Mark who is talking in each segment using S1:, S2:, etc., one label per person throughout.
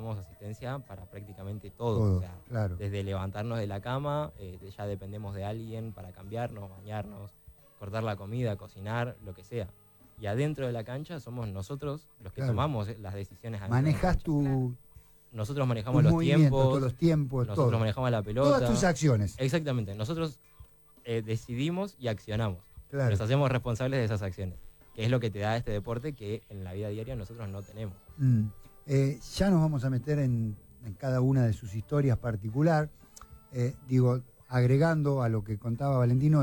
S1: necesitamos asistencia para prácticamente todo.
S2: Todo,
S1: O sea,
S2: claro.
S1: desde levantarnos de la cama, ya dependemos de alguien para cambiarnos, bañarnos, cortar la comida, cocinar, lo que sea. Y adentro de la cancha somos nosotros los que
S2: Claro.
S1: tomamos las decisiones. adentro de la
S2: Manejas
S1: cancha. Nosotros
S2: tus
S1: manejamos los
S2: movimientos,
S1: tiempos,
S2: todos los tiempos,
S1: nosotros
S2: todo.
S1: manejamos la pelota.
S2: Todas tus acciones.
S1: Exactamente, nosotros decidimos y accionamos.
S2: Claro.
S1: Nos hacemos responsables de esas acciones, que es lo que te da este deporte que en la vida diaria nosotros no tenemos.
S2: Ya nos vamos a meter en cada una de sus historias particular. Agregando a lo que contaba Valentino,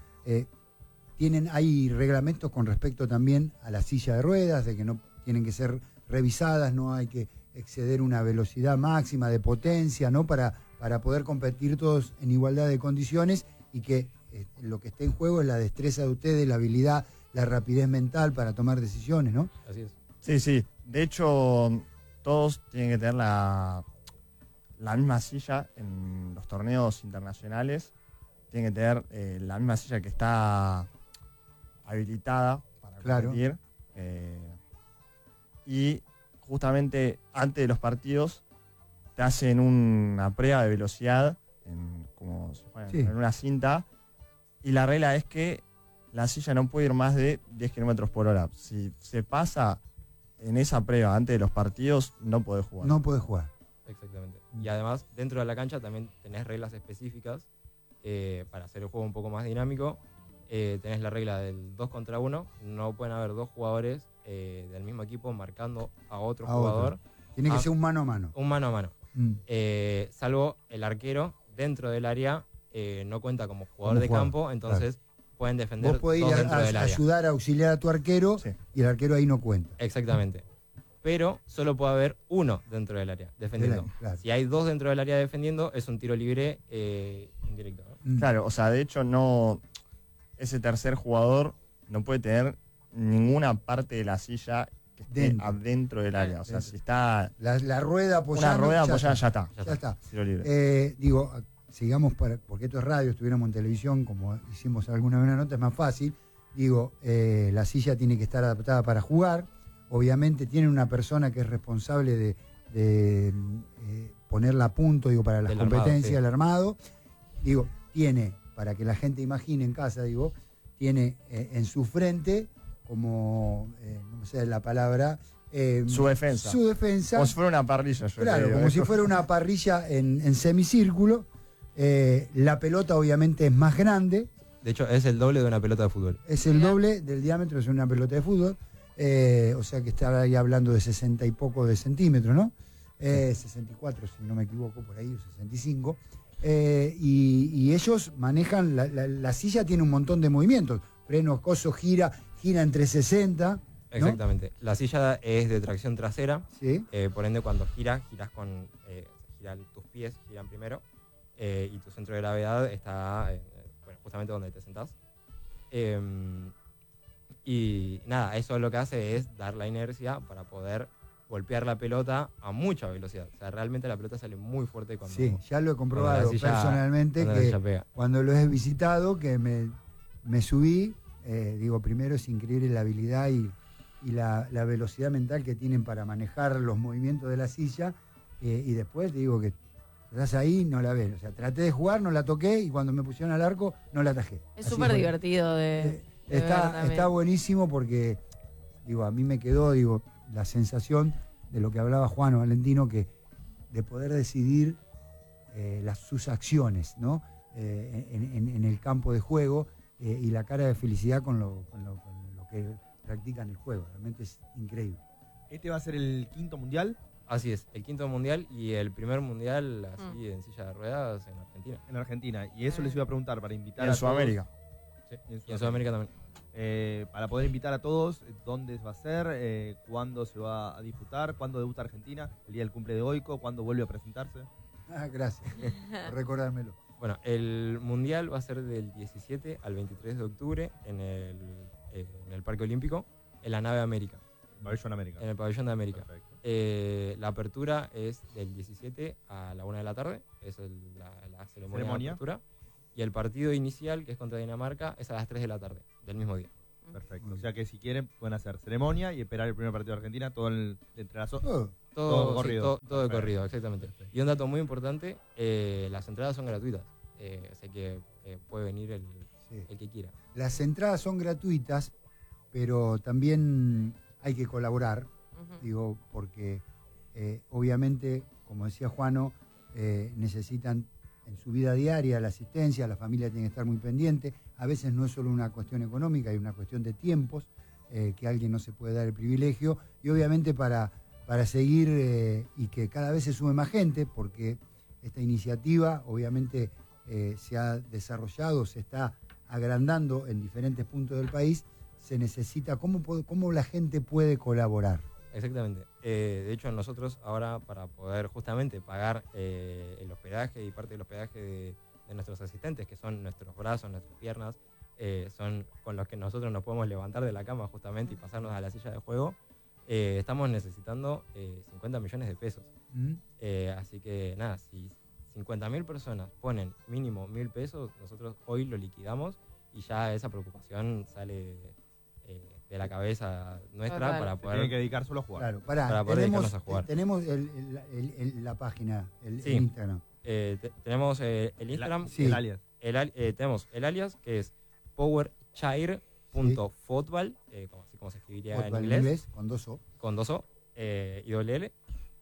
S2: hay reglamentos con respecto también a la silla de ruedas, de que no tienen que ser revisadas, no hay que exceder una velocidad máxima de potencia, ¿no? Para poder competir todos en igualdad de condiciones y que lo que esté en juego es la destreza de ustedes, la habilidad, la rapidez mental para tomar decisiones, ¿no?
S1: Así es.
S3: Sí. De hecho, todos tienen que tener la misma silla en los torneos internacionales. Tienen que tener la misma silla que está habilitada para competir. Y justamente antes de los partidos te hacen una prueba de velocidad como si fuera en una cinta, y la regla es que la silla no puede ir más de 10 kilómetros por hora. Si se pasa en esa prueba antes de los partidos, no podés jugar.
S2: No podés jugar.
S1: Exactamente. Y además, dentro de la cancha también tenés reglas específicas para hacer el juego un poco más dinámico. Tenés la regla del 2 contra 1. No pueden haber dos jugadores del mismo equipo marcando a otro jugador.
S2: Tiene que ser un mano a mano.
S1: Un mano a mano. Salvo el arquero dentro del área no cuenta como jugador de campo, entonces pueden defender.
S2: Vos podés ir a ayudar a auxiliar a tu arquero y el arquero ahí no cuenta.
S1: Exactamente. Pero solo puede haber uno dentro del área defendiendo.
S2: Claro.
S1: Si hay dos dentro del área defendiendo, es un tiro libre indirecto, ¿no?
S3: Claro, o sea, de hecho ese tercer jugador no puede tener ninguna parte de la silla que esté adentro del área. O sea, si está
S2: la rueda apoyada.
S3: Una rueda apoyada, ya está.
S2: Tiro libre. Sigamos, porque esto es radio, estuviéramos en televisión, como hicimos alguna vez una nota, es más fácil. La silla tiene que estar adaptada para jugar. Obviamente tiene una persona que es responsable de ponerla a punto, para las competencias, el armado. Tiene, para que la gente imagine en casa, tiene en su frente, como, no me sé la palabra,
S3: su defensa. Como si fuera una parrilla.
S2: Como si fuera una parrilla en semicírculo. La pelota obviamente es más grande.
S1: De hecho, es el doble de una pelota de fútbol.
S2: Es el doble del diámetro de una pelota de fútbol. O sea que está ahí hablando de 60 y poco de centímetros, ¿no? 64, si no me equivoco, por ahí, 65. Y ellos manejan, la silla tiene un montón de movimientos. Frenos, coso, gira entre 60. ¿no?
S1: Exactamente. La silla es de tracción trasera.
S2: Sí.
S1: Por ende, cuando giras con... tus pies giran primero. Y tu centro de gravedad está justamente donde te sentás. Y nada, eso lo que hace es dar la inercia para poder golpear la pelota a mucha velocidad. O sea, realmente la pelota sale muy fuerte cuando...
S2: Sí, ya lo he comprobado personalmente, que cuando lo he visitado, que me subí, primero es increíble la habilidad y la velocidad mental que tienen para manejar los movimientos de la silla, y después que estás ahí, no la ves. O sea, traté de jugar, no la toqué, y cuando me pusieron al arco, no la atajé.
S4: Es súper divertido
S2: está buenísimo porque, a mí me quedó, la sensación de lo que hablaba Juan o Valentino, que de poder decidir sus acciones, ¿no? En el campo de juego, y la cara de felicidad con lo que practican el juego. Realmente es increíble.
S5: ¿Este va a ser el quinto mundial?
S1: Así es, el quinto mundial y el primer mundial así en silla de ruedas en Argentina.
S5: En Argentina. Y eso les iba a preguntar para invitar
S3: a
S5: Sudamérica.
S1: Sí, y en Sudamérica también.
S5: Para poder invitar a todos, dónde va a ser, cuándo se va a disputar, cuándo debuta Argentina, el día del cumple de Goico, cuándo vuelve a presentarse.
S2: Gracias por recordármelo.
S1: Bueno, el mundial va a ser del 17 al 23 de octubre en el Parque Olímpico, en la nave América.
S5: Pabellón América.
S1: En el Pabellón de América. La apertura es del 17 a la 1 de la tarde, es la ceremonia de apertura. Y el partido inicial, que es contra Dinamarca, es a las 3 de la tarde, del mismo día.
S5: Perfecto. O sea que si quieren, pueden hacer ceremonia y esperar el primer partido de Argentina, todo entre las Todo corrido.
S1: Todo de corrido, exactamente.
S5: Perfecto.
S1: Y un dato muy importante, las entradas son gratuitas. Así que puede venir
S2: Sí.
S1: el que quiera.
S2: Las entradas son gratuitas, pero también hay que colaborar, digo, porque obviamente, como decía Juano, necesitan en su vida diaria la asistencia, la familia tiene que estar muy pendiente. A veces no es solo una cuestión económica, hay una cuestión de tiempos, que alguien no se puede dar el privilegio. Y obviamente para seguir y que cada vez se sume más gente, porque esta iniciativa obviamente se ha desarrollado, se está agrandando en diferentes puntos del país, se necesita, ¿cómo la gente puede colaborar?
S1: Exactamente. De hecho, nosotros ahora, para poder justamente pagar el hospedaje y parte del hospedaje de nuestros asistentes, que son nuestros brazos, nuestras piernas, son con los que nosotros nos podemos levantar de la cama justamente y pasarnos a la silla de juego, estamos necesitando 50 millones de pesos. Así que nada, si 50.000 personas ponen mínimo 1.000 pesos, nosotros hoy lo liquidamos y ya esa preocupación sale de la cabeza nuestra.
S4: Total.
S1: Para
S5: Se
S1: poder...
S5: tienen que dedicar solo a jugar.
S2: Claro,
S1: Para poder dedicarnos a jugar.
S2: Tenemos la página, el
S1: Sí.
S2: Instagram.
S1: Tenemos el Instagram,
S2: Sí.
S5: El alias.
S1: tenemos el alias que es powerchair.football, así como se escribiría
S2: Fútbol
S1: en inglés,
S2: con 2 O.
S1: con 2 O y doble L.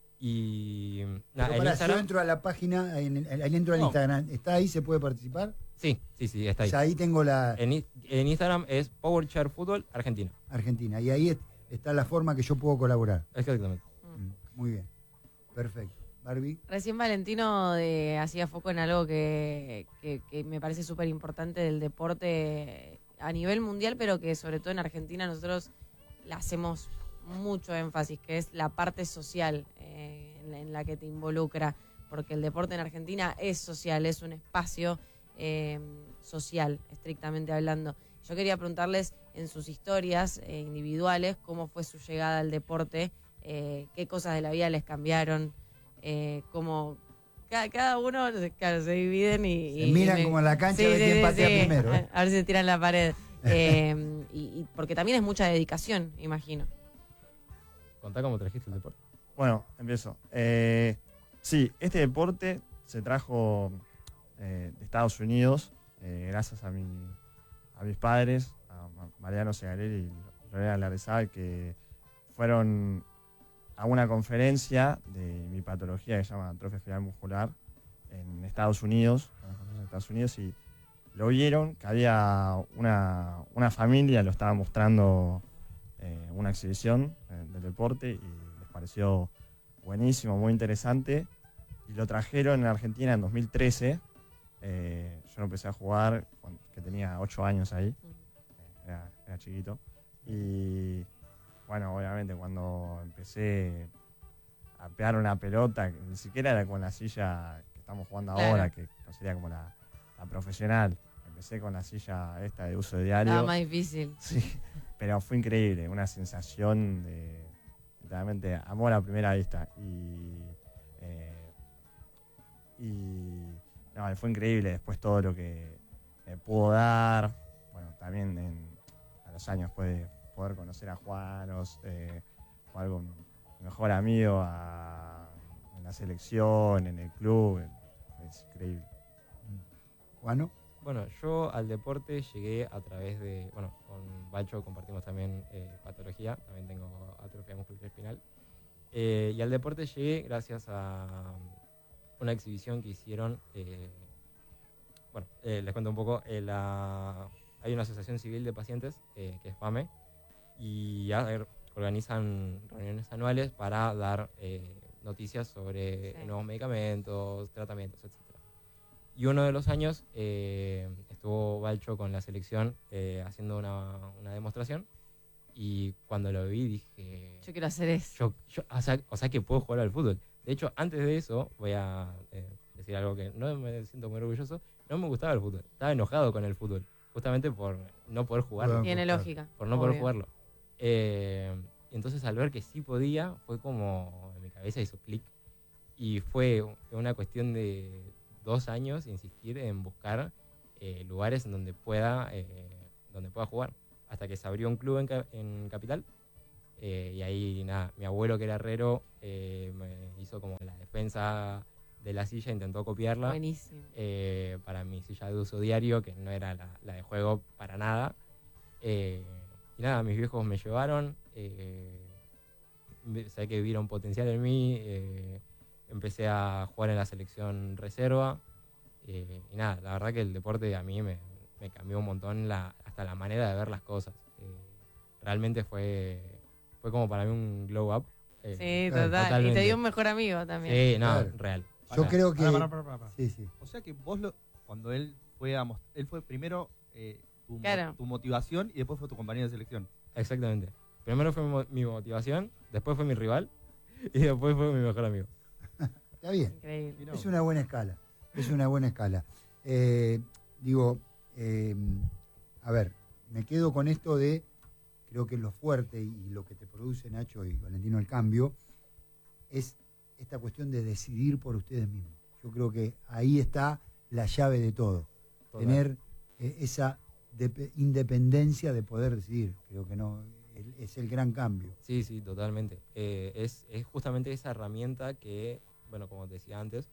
S1: Y
S2: Pero
S1: el
S2: para, yo
S1: Instagram,
S2: entro a la página, ahí entro al
S1: No.
S2: Instagram, ¿está ahí? ¿Se puede participar?
S1: sí, está ahí.
S2: O sea, ahí tengo la
S1: En Instagram es Powerchair Fútbol Argentina.
S2: Argentina, y ahí está la forma que yo puedo colaborar.
S1: Exactamente.
S2: Muy bien, perfecto. Barbie.
S4: Recién Valentino hacía foco en algo que me parece súper importante del deporte a nivel mundial, pero que sobre todo en Argentina nosotros le hacemos mucho énfasis, que es la parte social en la que te involucra, porque el deporte en Argentina es social, es un espacio social, estrictamente hablando. Yo quería preguntarles en sus historias individuales cómo fue su llegada al deporte, qué cosas de la vida les cambiaron, cómo cada uno, claro, se dividen y
S2: Miran como en la cancha de quién patea primero.
S4: A ver si se tiran la pared. Y porque también es mucha dedicación, imagino.
S1: Contá cómo trajiste el deporte.
S3: Bueno, empiezo. Sí, este deporte se trajo de Estados Unidos gracias a mis padres, a Mariano Segarelli y Lorena Larrezábal, que fueron a una conferencia de mi patología que se llama atrofia espinal muscular en Estados Unidos, y lo vieron, que había una familia, lo estaba mostrando una exhibición del deporte y les pareció buenísimo, muy interesante, y lo trajeron en Argentina en 2013. Yo lo empecé a jugar que tenía 8 años ahí, era chiquito, y bueno, obviamente cuando empecé a pegar una pelota, que ni siquiera era con la silla que estamos jugando ahora, que sería como la profesional, empecé con la silla esta de uso diario.
S4: Nada más difícil.
S3: Sí, pero fue increíble, una sensación de realmente amor a primera vista. Y no, fue increíble después todo lo que me pudo dar. Bueno, también a los años puede poder conocer a Juanos, jugar con mi mejor amigo en la selección, en el club, es increíble.
S2: Juano.
S1: Bueno, yo al deporte llegué a través de, con Balcho compartimos también patología, también tengo atrofia muscular espinal. Y al deporte llegué gracias a una exhibición que hicieron, les cuento un poco, hay una asociación civil de pacientes, que es PAME, y organizan reuniones anuales para dar noticias sobre nuevos medicamentos, tratamientos, etc. Y uno de los años estuvo Balcho con la selección haciendo una demostración, y cuando lo vi dije...
S4: Yo quiero hacer eso.
S1: O sea que puedo jugar al fútbol. De hecho, antes de eso, voy a decir algo que no me siento muy orgulloso, no me gustaba el fútbol, estaba enojado con el fútbol, justamente por no poder jugarlo.
S4: Tiene lógica.
S1: Por no poder jugarlo. Entonces al ver que sí podía, fue como en mi cabeza hizo clic, y fue una cuestión de 2 años insistir en buscar lugares en donde pueda jugar, hasta que se abrió un club en Capital, Y ahí, nada, mi abuelo que era herrero me hizo como la defensa de la silla, intentó copiarla.
S4: Buenísimo.
S1: Para mi silla de uso diario, que no era la de juego para nada. Y nada, mis viejos me llevaron, sé que vieron potencial en mí, empecé a jugar en la selección reserva. Y nada, la verdad que el deporte a mí me cambió un montón hasta la manera de ver las cosas. Realmente fue como para mí un glow up.
S4: Sí,
S2: claro,
S4: total.
S1: totalmente.
S4: Y te dio un mejor amigo también.
S1: Sí, no,
S2: Claro.
S1: real.
S2: Yo
S5: Pará,
S2: creo que...
S5: pará.
S2: Sí, sí.
S5: O sea que vos, cuando él fue él fue primero
S4: Claro.
S5: tu motivación y después fue tu compañero de selección.
S1: Exactamente. Primero fue mi motivación, después fue mi rival y después fue mi mejor amigo.
S2: Está bien.
S4: Increíble.
S5: Mirá
S2: Es
S5: vos.
S2: una buena escala. Es una buena escala. Digo, a ver, me quedo con esto de, creo que lo fuerte y lo que te produce Nacho y Valentino el cambio, es esta cuestión de decidir por ustedes mismos. Yo creo que ahí está la llave de todo.
S1: Total.
S2: Tener esa independencia de poder decidir. Creo que no es el gran cambio.
S1: Sí, sí, totalmente. Es justamente esa herramienta que, bueno, como te decía antes,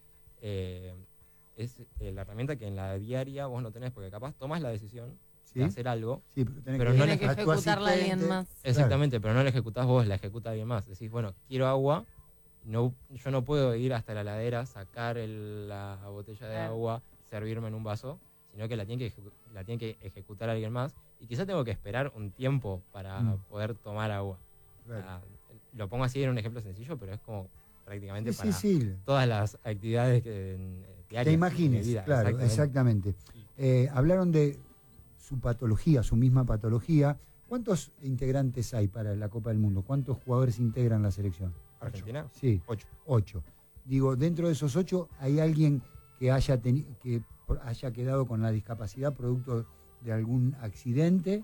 S1: es la herramienta que en la diaria vos no tenés, porque capaz tomás la decisión
S2: ¿Sí?
S1: de hacer algo,
S2: Sí, pero tenés
S1: Pero
S2: que,
S1: no
S4: Tiene que
S2: a tu
S4: ejecutarla alguien
S2: asistente.
S4: más.
S1: exactamente, pero no la ejecutás vos, la ejecuta alguien más. Decís, bueno, quiero agua, yo no puedo ir hasta la heladera, sacar la botella de
S4: Claro.
S1: agua, servirme en un vaso, sino que la tiene que ejecutar alguien más. Y quizá tengo que esperar un tiempo para poder tomar agua.
S2: Claro.
S1: Lo pongo así en un ejemplo sencillo, pero es como prácticamente
S2: Sí,
S1: para
S2: sí.
S1: todas las actividades diarias.
S2: Te
S1: de mi
S2: imagines,
S1: vida.
S2: claro, exactamente. Hablaron de su patología, su misma patología. ¿Cuántos integrantes hay para la Copa del Mundo? ¿Cuántos jugadores integran la selección?
S1: ¿Argentina?
S2: Sí,
S1: 8.
S2: 8. Digo, dentro de esos 8, ¿hay alguien que haya quedado con la discapacidad producto de algún accidente?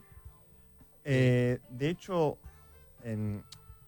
S3: De hecho, en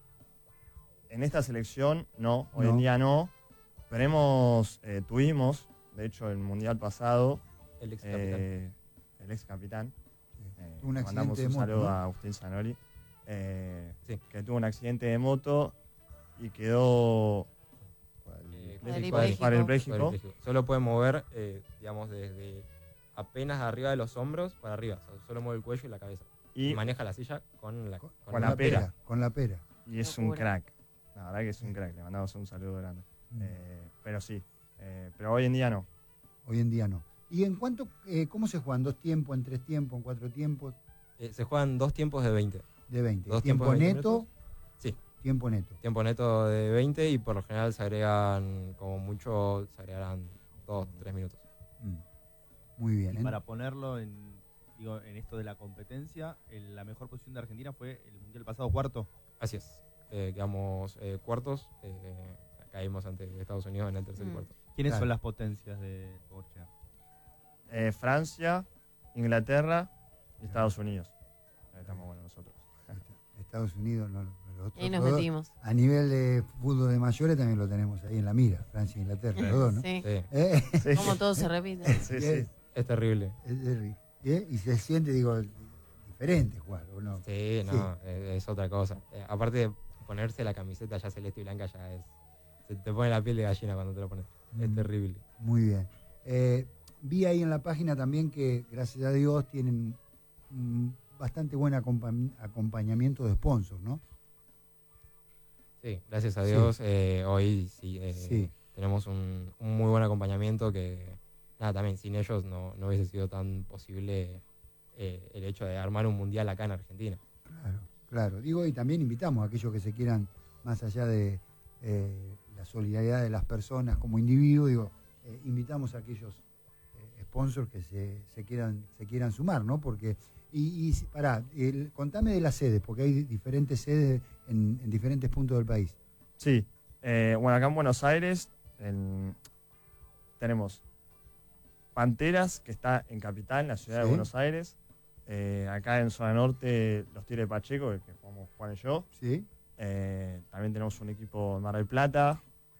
S3: esta selección no, hoy en
S2: No.
S3: día no, pero tuvimos, de hecho, el mundial pasado,
S1: El ex capitán.
S3: el ex capitán.
S2: Tuvo un
S3: Le mandamos
S2: accidente de
S3: un
S2: moto,
S3: saludo
S2: ¿no?
S3: a Agustín Zanoli,
S1: Sí.
S3: que tuvo un accidente de moto y quedó
S4: Cuadripléjico.
S3: cuadripléjico.
S1: Solo puede mover, digamos, desde apenas arriba de los hombros para arriba. O sea, solo mueve el cuello y la cabeza. Y
S3: Y,
S1: maneja la silla con la
S3: Con la pera.
S2: Con la pera.
S3: y es un
S4: Locura.
S3: crack. La verdad que es un crack. Le mandamos un saludo grande.
S2: Mm.
S3: Pero sí. Pero hoy en día no.
S2: Hoy en día no. ¿Y en cuánto, cómo se juegan? ¿2 tiempos, en 3 tiempos, en 4 tiempos?
S1: Se juegan 2 tiempos de 20.
S2: De 20.
S1: Dos
S2: ¿Tiempo
S1: tiempos de 20
S2: neto?
S1: minutos. Sí.
S2: Tiempo neto.
S1: Tiempo neto de 20 y por lo general se agregan, como mucho, se agregarán 2, 3 minutos.
S2: Muy bien.
S5: Y para ponerlo en esto de la competencia, la mejor posición de Argentina fue el mundial pasado, cuarto.
S1: Así es. Quedamos cuartos. Caímos ante Estados Unidos en el tercer y cuarto.
S5: ¿Quiénes
S2: Claro.
S5: son las potencias de Bocha?
S3: Francia, Inglaterra y Estados Unidos. Ahí estamos bueno nosotros.
S2: Estados Unidos, no, los otros
S4: Ahí nos
S2: dos.
S4: metimos.
S2: A nivel de fútbol de mayores también lo tenemos ahí en la mira, Francia e Inglaterra, los dos, ¿no?
S4: Sí.
S1: Sí,
S3: Sí.
S4: Como todo se repite.
S3: Sí, sí.
S1: es terrible.
S2: Y se siente, digo, diferente jugar, ¿o no?
S1: Sí, no, es otra cosa. Aparte de ponerse la camiseta ya celeste y blanca, ya es. Se te pone la piel de gallina cuando te lo pones. Es terrible.
S2: Muy bien. Vi ahí en la página también que, gracias a Dios, tienen bastante buen acompañamiento de sponsors, ¿no?
S1: Sí, gracias a
S2: Sí.
S1: Dios. Hoy sí,
S2: Sí.
S1: tenemos un muy buen acompañamiento que, nada, también sin ellos no hubiese sido tan posible el hecho de armar un mundial acá en Argentina.
S2: Claro, claro. Digo, y también invitamos a aquellos que se quieran, más allá de la solidaridad de las personas como individuos, digo, invitamos a aquellos sponsors que se quieran sumar, ¿no? Porque, contame de las sedes, porque hay diferentes sedes en diferentes puntos del país.
S3: Sí. Bueno, acá en Buenos Aires tenemos Panteras, que está en Capital, en la ciudad de
S2: Sí.
S3: Buenos Aires. Acá en Zona Norte, los Tigres de Pacheco, que jugamos Juan y yo.
S2: ¿Sí?
S3: También tenemos un equipo en Mar del Plata.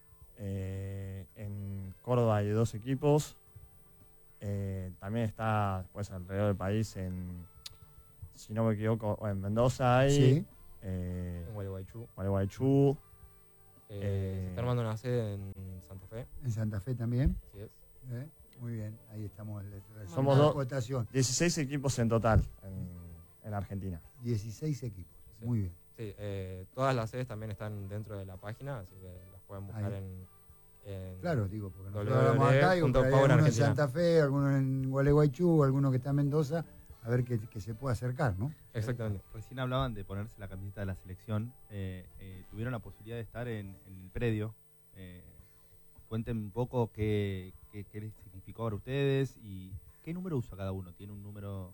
S3: En Córdoba hay 2 equipos. También está, pues, alrededor del país, si no me equivoco, en Mendoza hay.
S2: Sí.
S1: En Gualeguaychú.
S3: Gualeguaychú.
S1: Se está armando una sede en Santa Fe.
S2: En Santa Fe también.
S1: Así es.
S2: Muy bien, ahí estamos.
S3: Somos
S2: la
S3: dos.
S2: votación.
S3: 16 equipos en total en Argentina.
S2: 16 equipos.
S1: Sí.
S2: Muy bien.
S1: Sí, todas las sedes también están dentro de la página, así que las pueden buscar
S2: Ahí.
S1: en
S2: Claro, digo, porque nosotros
S1: www.
S2: hablamos acá, digo, pero hay
S1: Power
S2: algunos en
S1: Argentina.
S2: Santa Fe, algunos en Gualeguaychú, algunos que están en Mendoza, a ver que se pueda acercar, ¿no?
S1: Exactamente.
S5: Recién hablaban de ponerse la camiseta de la selección. Tuvieron la posibilidad de estar en el predio. Cuenten un poco qué les significó para ustedes y qué número usa cada uno. ¿Tiene un número?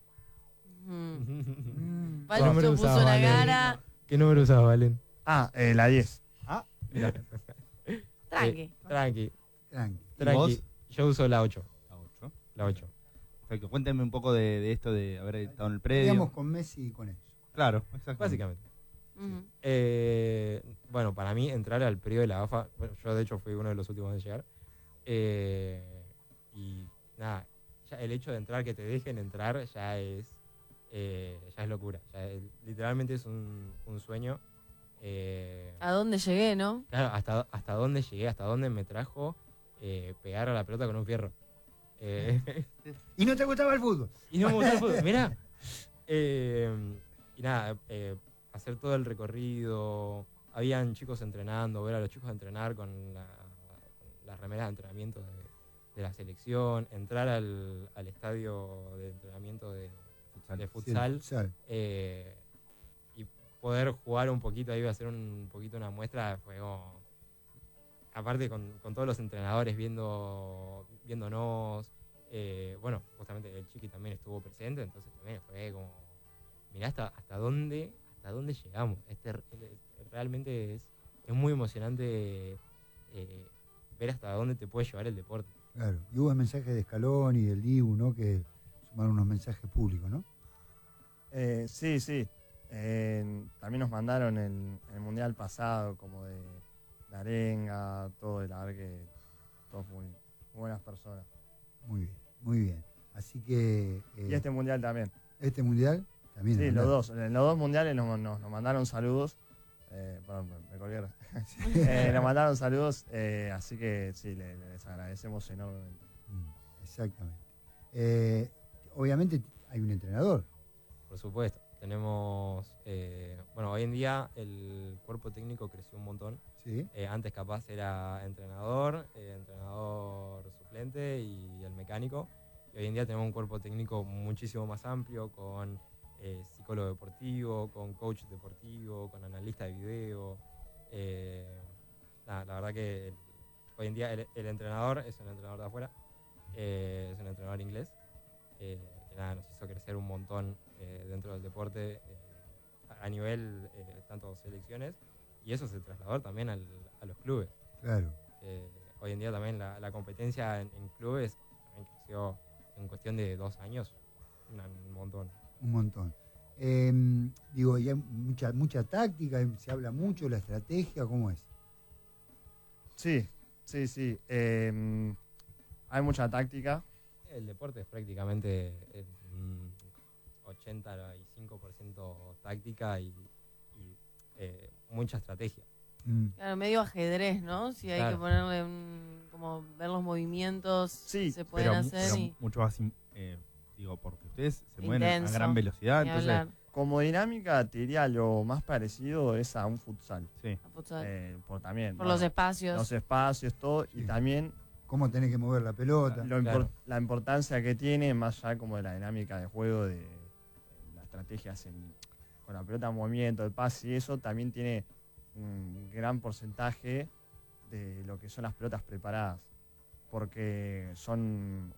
S4: Palcho
S1: número
S4: puso
S1: usaba,
S4: una
S1: Valen?
S4: cara.
S1: ¿Qué número usaba, Valen?
S3: La 10.
S5: Mira.
S4: Tranqui.
S1: Tranqui.
S2: Tranqui.
S5: vos?
S1: Yo uso la 8.
S5: La 8.
S1: La 8.
S5: Perfecto. Cuéntenme un poco de esto de haber estado en el predio.
S2: Digamos con Messi y con eso.
S5: Claro, exacto.
S1: Básicamente.
S4: Ujú.
S1: Bueno, para mí entrar al periodo de la AFA, bueno, yo de hecho fui uno de los últimos en llegar. Y nada, ya el hecho de entrar, que te dejen entrar, ya es locura. Literalmente es un sueño.
S4: ¿A dónde llegué, no?
S1: Claro, hasta dónde llegué, hasta dónde me trajo pegar a la pelota con un fierro.
S2: ¿Y no te gustaba el fútbol?
S1: Y no me gustó el fútbol, mirá. Y nada, hacer todo el recorrido. Habían chicos entrenando, ver a los chicos entrenar con las remeras de entrenamiento de la selección, entrar al estadio de entrenamiento de futsal.
S2: Sí, futsal.
S1: Y poder jugar un poquito ahí, hacer un poquito una muestra, fue como... Aparte con todos los entrenadores viéndonos, bueno, justamente el Chiqui también estuvo presente, entonces también fue como, mirá hasta dónde llegamos. Realmente es muy emocionante ver hasta dónde te puede llevar el deporte.
S2: Claro. Y hubo mensajes de Escalón y del Dibu, ¿no? Que sumaron unos mensajes públicos, ¿no?
S3: Sí. También nos mandaron en el mundial pasado, como de Arenga, todo, y la verdad que todos muy buenas personas.
S2: Muy bien, muy bien. Así que...
S3: Y este mundial también.
S2: Este mundial también.
S3: Sí,
S2: es
S3: los
S2: verdad.
S3: dos. En los dos mundiales nos mandaron saludos. Perdón, me colgué. Nos mandaron saludos, así que sí, les agradecemos enormemente.
S2: Exactamente. Obviamente hay un entrenador.
S1: Por supuesto. Tenemos, bueno, hoy en día el cuerpo técnico creció un montón.
S2: Sí.
S1: Antes capaz era entrenador suplente y el mecánico. Y hoy en día tenemos un cuerpo técnico muchísimo más amplio, con psicólogo deportivo, con coach deportivo, con analista de video. La verdad que hoy en día el entrenador es un entrenador de afuera, es un entrenador inglés, que nada, nos hizo crecer un montón dentro del deporte a nivel tanto selecciones, y eso se trasladó también a los clubes.
S2: Claro.
S1: Hoy en día también la competencia en clubes también creció en cuestión de 2 años, un montón.
S2: Un montón. Digo, y hay mucha táctica, se habla mucho de la estrategia, ¿cómo es?
S3: Sí. Hay mucha táctica.
S1: El deporte es prácticamente 85% táctica y mucha estrategia.
S4: Claro, medio ajedrez, ¿no? Si hay
S1: Claro.
S4: que ponerle como ver los movimientos
S3: Sí,
S4: se pueden hacer y
S5: mucho más, porque ustedes se mueven a
S4: Intenso.
S5: gran velocidad,
S4: ni
S5: entonces,
S4: hablar
S3: Como dinámica, te diría lo más parecido es a un futsal.
S5: sí.
S4: a futsal.
S3: Por también.
S4: Por
S3: bueno,
S4: los espacios.
S3: los espacios, todo,
S2: Sí.
S3: y también
S2: ¿Cómo tenés que mover la pelota?
S1: Claro.
S3: la importancia que tiene, más allá como de la dinámica de juego, de las estrategias con la pelota en movimiento, el pase y eso, también tiene un gran porcentaje de lo que son las pelotas preparadas, porque son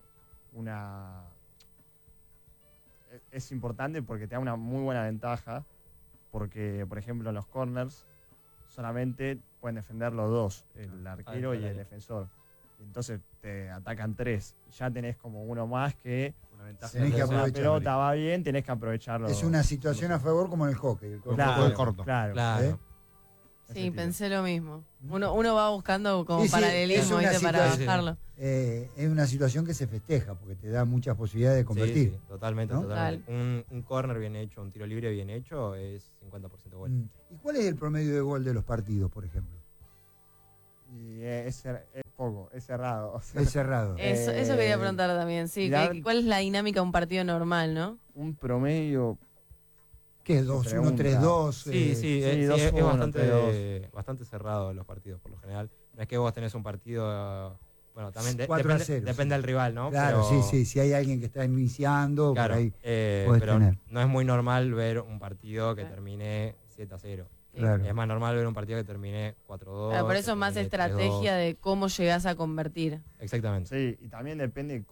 S3: es importante porque te da una muy buena ventaja, porque por ejemplo en los corners solamente pueden defender los dos, el arquero y el defensor. Entonces te atacan 3. Ya tenés como uno más que
S5: Una ventaja.
S2: Tenés que
S3: si la
S2: aprovechar.
S3: pelota va bien, tenés que aprovecharlo.
S2: Es una situación a favor como en el hockey.
S3: Claro,
S5: juego corto.
S3: claro.
S1: Claro.
S2: ¿Eh?
S4: Sí, pensé lo mismo. Uno va buscando como
S2: Sí, sí,
S4: paralelismo,
S2: es una
S4: ¿viste? Para
S2: situación.
S4: bajarlo.
S2: Es una situación que se festeja porque te da muchas posibilidades de convertir.
S1: Sí, totalmente,
S2: ¿no?
S1: totalmente. Un córner bien hecho, un tiro libre bien hecho es 50% gol.
S2: ¿Y cuál es el promedio de gol de los partidos, por ejemplo?
S3: Y es poco, es cerrado. O sea,
S2: Es cerrado.
S4: Eso quería preguntar también, sí.
S3: mirá,
S4: ¿Cuál es la dinámica de un partido normal, no?
S3: un promedio.
S2: ¿Qué es 2-1,
S3: pregunta.
S2: 3-2?
S1: Sí,
S3: 2-1,
S1: es
S3: 3-2.
S1: bastante cerrado los partidos por lo general. No es que vos tenés un partido, bueno, también
S2: 4-0,
S1: depende del rival, ¿no?
S2: Claro,
S1: Pero,
S2: sí. Si hay alguien que está iniciando,
S1: claro,
S2: por ahí podés
S1: pero
S2: tener.
S1: no es muy normal ver un partido que termine 7-0.
S2: Claro.
S1: Es más normal ver un partido que termine 4-2.
S4: Claro, por eso
S1: que
S4: es más
S1: termine
S4: estrategia
S1: 3-2.
S4: de cómo llegás a convertir.
S1: Exactamente.
S3: Sí, y también depende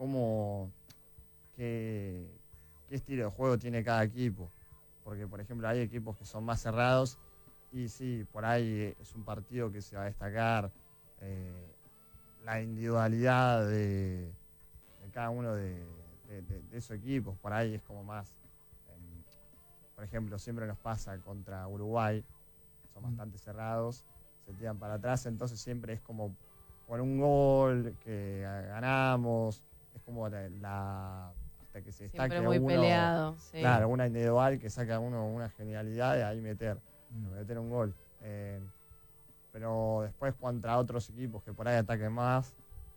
S3: qué estilo de juego tiene cada equipo. Porque, por ejemplo, hay equipos que son más cerrados y sí, por ahí es un partido que se va a destacar la individualidad de cada uno de esos equipos. Por ahí es como más, por ejemplo, siempre nos pasa contra Uruguay, son bastante cerrados, se tiran para atrás, entonces siempre es como por un gol que ganamos, es como hasta que se destaque
S4: Siempre muy
S3: uno,
S4: peleado. Sí.
S3: claro, una individual que saca uno una genialidad y ahí meter un gol. Pero después contra otros equipos que por ahí ataquen más,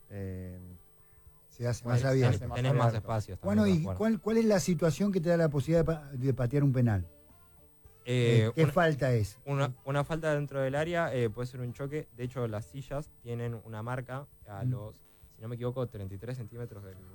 S2: Se hace
S3: Bueno,
S2: más abierto.
S1: Tenés más
S3: abierto.
S1: espacios.
S2: Bueno,
S1: también
S2: ¿y
S1: para jugar.
S2: cuál es la situación que te da la posibilidad de patear un penal? ¿Qué
S1: Una-
S2: falta es?
S1: Una falta dentro del área puede ser un choque. De hecho, las sillas tienen una marca a los, si no me equivoco, 33 centímetros del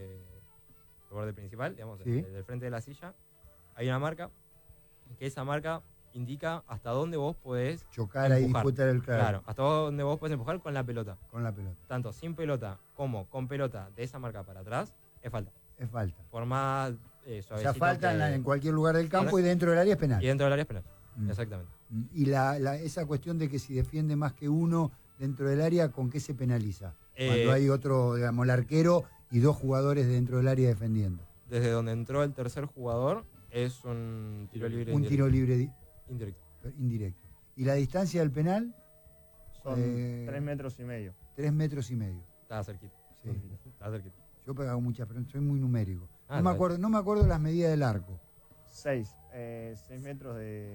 S1: borde principal, digamos,
S2: Sí.
S1: del frente de la silla. Hay una marca, que esa marca indica hasta dónde vos podés
S2: Chocar ahí,
S1: empujar.
S2: disputar el
S1: Claro, hasta dónde vos podés empujar con la pelota.
S2: con la pelota.
S1: Tanto sin pelota como con pelota de esa marca para atrás, es falta.
S2: Es falta.
S1: Por más
S2: O sea,
S1: suavecito
S2: falta
S1: que-
S2: en cualquier lugar del campo y dentro del área es penal.
S1: Y dentro del área es penal.
S2: Mm.
S1: Exactamente.
S2: Y esa cuestión de que si defiende más que uno dentro del área, ¿con qué se penaliza? Cuando hay otro, digamos, el arquero y dos jugadores dentro del área defendiendo.
S1: Desde donde entró el tercer jugador es un tiro libre
S2: Un tiro libre
S1: indirecto.
S2: indirecto. ¿Y la distancia del penal?
S3: son 3 metros y medio.
S2: 3 metros y medio.
S1: Estaba cerquita.
S2: Sí.
S1: Estaba cerquita.
S2: Yo pegaba muchas, pero soy muy numérico.
S1: Ah,
S2: No me acuerdo las medidas del arco.
S3: 6 metros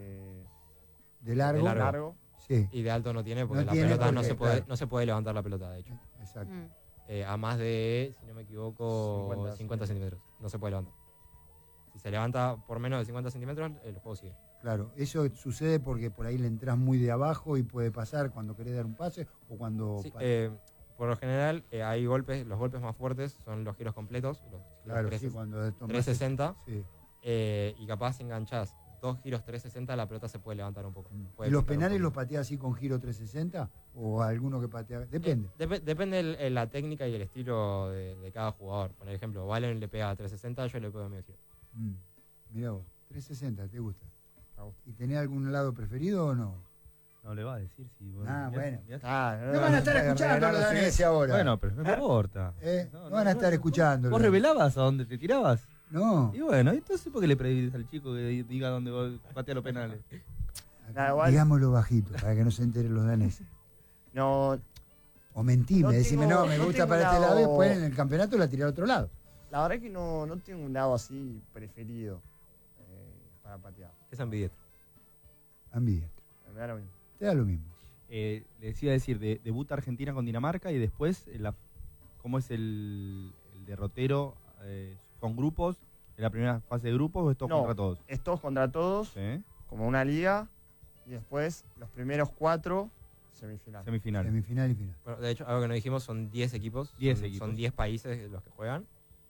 S2: De largo.
S1: De
S3: largo.
S2: Sí,
S1: Y de alto no tiene porque
S2: No
S1: la
S2: tiene
S1: pelota
S2: porque, claro.
S1: no se puede levantar la pelota, de hecho.
S2: exacto.
S1: A más de, si no me equivoco,
S3: 50
S1: 50 centímetros. No se puede levantar. Si se levanta por menos de 50 centímetros, el juego sigue.
S2: Claro, eso sucede porque por ahí le entras muy de abajo y puede pasar cuando querés dar un pase o cuando...
S1: Sí, por lo general, hay golpes, los golpes más fuertes son los giros completos, los
S2: claro,
S1: giros
S2: sí, cuando tomás-
S1: 360,
S2: sí.
S1: y capaz enganchás 2 giros 360, la pelota se puede levantar un poco. Puede
S2: ¿Y los
S1: picar un
S2: penales
S1: poco.
S2: los patea así con giro 360? ¿O alguno que patea? Depende.
S1: Depende la técnica y el estilo de cada jugador. Por ejemplo, Valen le pega a 360, yo le pego a medio giro.
S2: Mirá vos, 360, ¿te gusta?
S3: Me gusta.
S2: ¿Y tenés algún lado preferido o no?
S5: No le va a decir si vos-
S2: Ah,
S5: mirá,
S2: bueno.
S5: mirá.
S2: No van a estar escuchando los daneses ahora.
S5: Bueno, pero no importa.
S2: No van a estar escuchando.
S5: ¿Vos revelabas a dónde te tirabas?
S2: No.
S5: Y bueno, entonces ¿por qué le pedís al chico que diga dónde vos patea los penales?
S3: Nah, igual-
S2: Digámoslo bajito, para que no se enteren los daneses.
S3: No,
S2: O mentime,
S3: No
S2: decime,
S3: tengo-
S2: no, me
S3: no
S2: gusta
S3: tengo
S2: para este lado,
S3: lado-
S2: después en el campeonato la tiré al otro lado.
S3: la verdad que no tengo un lado así preferido para patear.
S1: Es ambidiestro.
S2: Ambidiestro.
S3: Me da lo mismo.
S2: Te da lo mismo.
S5: Les iba a decir, debuta Argentina con Dinamarca y después, ¿cómo es el derrotero? ¿Son grupos? ¿En la primera fase de grupos o es todo
S3: No.
S5: contra todos?
S3: Es todos contra todos,
S5: Sí.
S3: como una liga, y después los primeros 4 semifinales.
S5: Semifinal.
S2: Semifinal y final.
S1: Bueno, de hecho, algo que no dijimos, son 10 equipos.
S5: 10
S1: son,
S5: equipos.
S1: Son 10 países los que juegan.